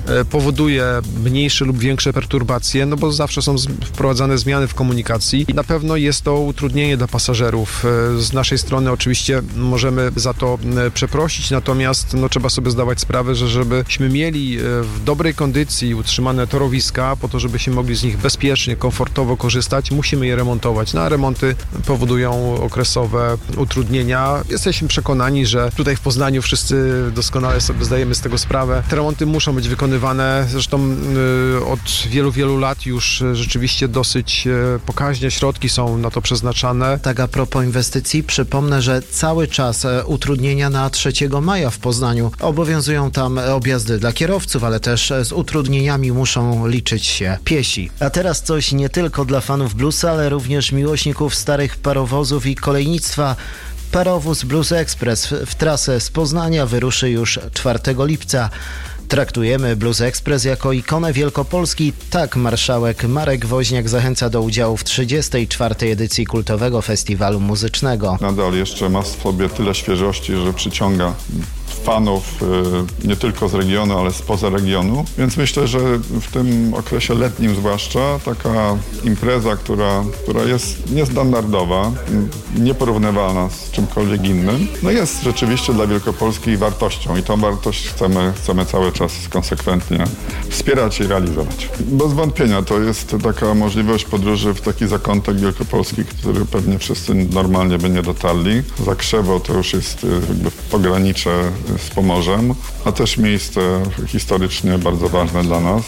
powoduje mniejsze lub większe perturbacje, no bo zawsze są wprowadzane zmiany w komunikacji i na pewno jest to utrudnienie dla pasażerów. Z naszej strony oczywiście możemy za to przeprosić, natomiast no, trzeba sobie zdawać sprawę, że żebyśmy mieli w dobrej kondycji utrzymane torowiska, po to, żebyśmy mogli z nich bezpiecznie, komfortowo korzystać, musimy je remontować. No, a remonty powodują okresowe utrudnienia. Jesteśmy przekonani, że tutaj w Poznaniu wszyscy doskonale sobie zdajemy z tego sprawę. Te remonty muszą być wykonywane. Zresztą y, od wielu, wielu lat już rzeczywiście dosyć y, pokaźnie środki są na to przeznaczane. Tak a propos inwestycji, przypomnę, że cały czas utrudnienia na trzeciego maja w Poznaniu. Obowiązują tam objazdy dla kierowców, ale też z utrudnieniami muszą liczyć się piesi. A teraz coś nie tylko dla fanów bluesa, ale również miłośników starych parowozów i kolejnictwa. Parowóz Blues Express w trasę z Poznania wyruszy już czwartego lipca. Traktujemy Blues Express jako ikonę Wielkopolski. Tak marszałek Marek Woźniak zachęca do udziału w trzydziestej czwartej edycji kultowego festiwalu muzycznego. Nadal jeszcze ma w sobie tyle świeżości, że przyciąga fanów nie tylko z regionu, ale spoza regionu. Więc myślę, że w tym okresie letnim zwłaszcza taka impreza, która, która jest niestandardowa, nieporównywalna z czymkolwiek innym, no jest rzeczywiście dla Wielkopolski wartością i tą wartość chcemy, chcemy cały czas konsekwentnie wspierać i realizować. Bez wątpienia to jest taka możliwość podróży w taki zakątek wielkopolski, który pewnie wszyscy normalnie by nie dotarli. Zakrzewo to już jest jakby pogranicze z Pomorzem, a też miejsce historycznie bardzo ważne dla nas.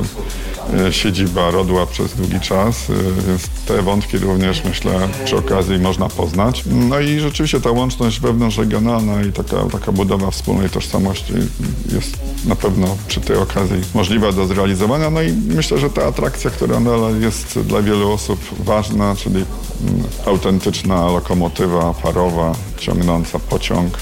Siedziba rodła przez długi czas, więc te wątki również, myślę, przy okazji można poznać. No i rzeczywiście ta łączność wewnątrzregionalna i taka, taka budowa wspólnej tożsamości jest na pewno przy tej okazji możliwa do zrealizowania. No i myślę, że ta atrakcja, która jest dla wielu osób ważna, czyli autentyczna lokomotywa parowa, ciągnąca pociąg,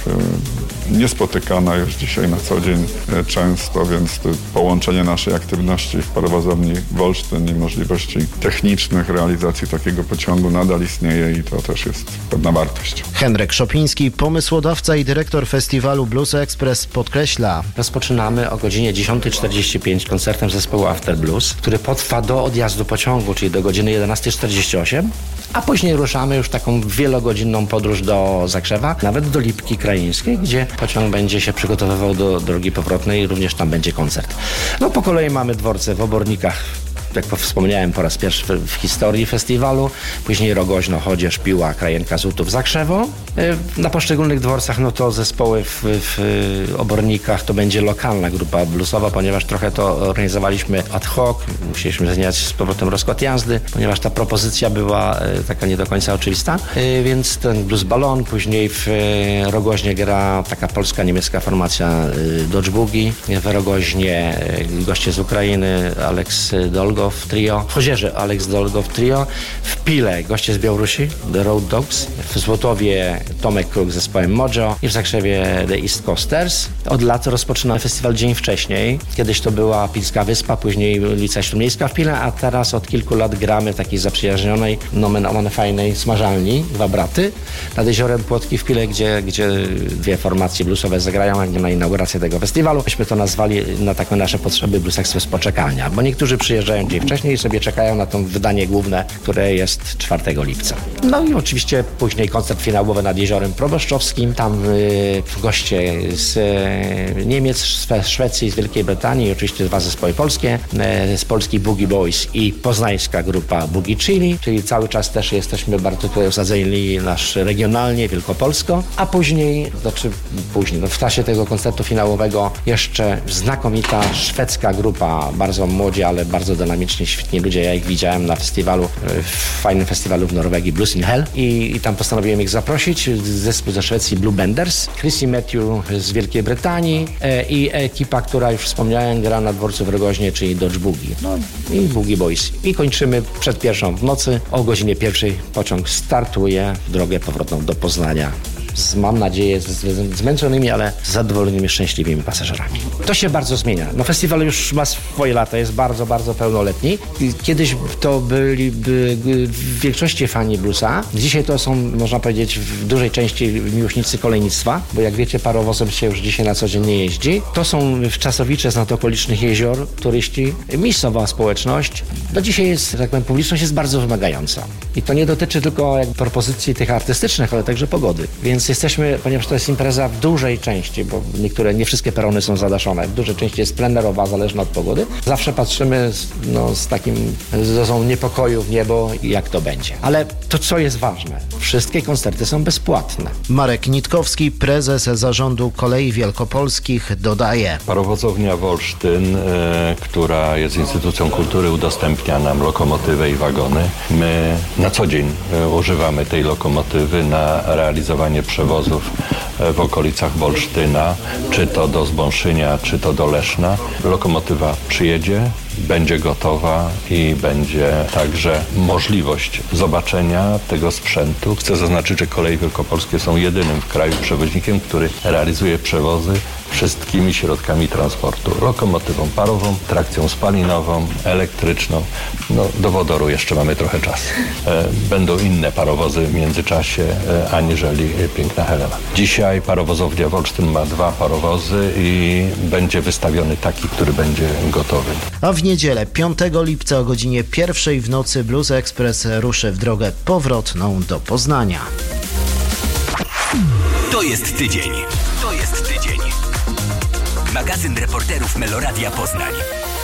niespotykana już dzisiaj na co dzień często, więc połączenie naszej aktywności w parowozowni Wolsztyn i możliwości technicznych realizacji takiego pociągu nadal istnieje i to też jest pewna wartość. Henryk Szopiński, pomysłodawca i dyrektor festiwalu Blues Express, podkreśla. Rozpoczynamy o godzinie dziesiąta czterdzieści pięć koncertem zespołu After Blues, który potrwa do odjazdu pociągu, czyli do godziny jedenasta czterdzieści osiem, a później ruszamy już taką wielogodzinną podróż do Zakrzewa, nawet do Lipki Krajeńskiej, gdzie pociąg będzie się przygotowywał do drogi powrotnej i również tam będzie koncert. No po kolei mamy dworce w Obornikach, jak wspomniałem, po raz pierwszy w, w historii festiwalu, później Rogoźno, Chodzież, Piła, Krajenka, Zutów, Zakrzewo. Na poszczególnych dworcach, no to zespoły w, w Obornikach to będzie lokalna grupa bluesowa, ponieważ trochę to organizowaliśmy ad hoc, musieliśmy zmieniać z powrotem rozkład jazdy, ponieważ ta propozycja była taka nie do końca oczywista, więc ten blues balon, później w Rogoźnie gra taka polska-niemiecka formacja Dodge Boogie, w Rogoźnie goście z Ukrainy, Alex Dolgo Trio, w Chodzieży Alex Dolgow Trio, w Pile goście z Białorusi, The Road Dogs, w Złotowie Tomek Kruk z zespołem Mojo i w Zakrzewie The East Coasters. Od lat rozpoczynamy festiwal dzień wcześniej. Kiedyś to była Pilska Wyspa, później ulica Śródmiejska w Pile, a teraz od kilku lat gramy w takiej zaprzyjaźnionej, nomen omen fajnej smażalni, Dwa Braty, nad jeziorem Płotki w Pile, gdzie, gdzie dwie formacje bluesowe zagrają jak na inaugurację tego festiwalu. Myśmy to nazwali na takie nasze potrzeby Blues Express poczekalnia, bo niektórzy przyjeżdżają dzień wcześniej i sobie czekają na to wydanie główne, które jest czwartego lipca. No i oczywiście później koncert finałowy nad jeziorem Proboszczowskim. Tam y, goście z y, Niemiec, z Szwecji, z Wielkiej Brytanii i oczywiście dwa zespoły polskie, y, z Polski Boogie Boys i poznańska grupa Boogie Chili, czyli cały czas też jesteśmy bardzo tutaj osadzeni nasz regionalnie, wielkopolsko, a później, znaczy później, no w czasie tego koncertu finałowego jeszcze znakomita szwedzka grupa, bardzo młodzi, ale bardzo dynamiczni, świetni ludzie. Ja ich widziałem na festiwalu, w fajnym festiwalu w Norwegii, Blues in Hell i, i tam postanowiłem ich zaprosić. Zespół ze Szwecji Blue Benders, Chrissy Matthew z Wielkiej Brytanii e, i ekipa, która już wspomniałem, gra na dworcu w Rogoźnie, czyli Dodge Boogie. No i Boogie Boys. I kończymy przed pierwszą w nocy. O godzinie pierwszej pociąg startuje w drogę powrotną do Poznania. z, mam nadzieję, z, z zmęczonymi, ale zadowolonymi, szczęśliwymi pasażerami. To się bardzo zmienia. No festiwal już ma swoje lata, jest bardzo, bardzo pełnoletni. Kiedyś to byli by, w większości fani bluesa. Dzisiaj to są, można powiedzieć, w dużej części miłośnicy kolejnictwa, bo jak wiecie, parowozem się już dzisiaj na co dzień nie jeździ. To są Wczasowicze z nad okolicznych jezior, turyści, miejscowa społeczność. Do dzisiaj jest, tak powiem, publiczność jest bardzo wymagająca. I to nie dotyczy tylko jak propozycji tych artystycznych, ale także pogody. Więc jesteśmy, ponieważ to jest impreza w dużej części, bo niektóre, nie wszystkie perony są zadaszone, w dużej części jest plenerowa, zależna od pogody. Zawsze patrzymy z, no, z takim dozą niepokoju w niebo, jak to będzie. Ale to, co jest ważne, wszystkie koncerty są bezpłatne. Marek Nitkowski, prezes Zarządu Kolei Wielkopolskich, dodaje. Parowozownia Wolsztyn, e, która jest instytucją kultury, udostępnia nam lokomotywę i wagony. My na co dzień e, używamy tej lokomotywy na realizowanie przewozów e, w okolicach Wolsztyna, czy to do Zbąszynia, czy to do Leszna. Lokomotywa przyjedzie, będzie gotowa i będzie także możliwość zobaczenia tego sprzętu. Chcę zaznaczyć, że Koleje Wielkopolskie są jedynym w kraju przewoźnikiem, który realizuje przewozy wszystkimi środkami transportu. Lokomotywą parową, trakcją spalinową, elektryczną. No, do wodoru jeszcze mamy trochę czasu. E, będą inne parowozy w międzyczasie, e, aniżeli Piękna Helena. Dzisiaj parowozownia Wolsztyn ma dwa parowozy i będzie wystawiony taki, który będzie gotowy. A w niedzielę piątego lipca o godzinie pierwszej w nocy Blues Express ruszy w drogę powrotną do Poznania. To jest tydzień. To jest tydzień. Magazyn reporterów Meloradia Poznań.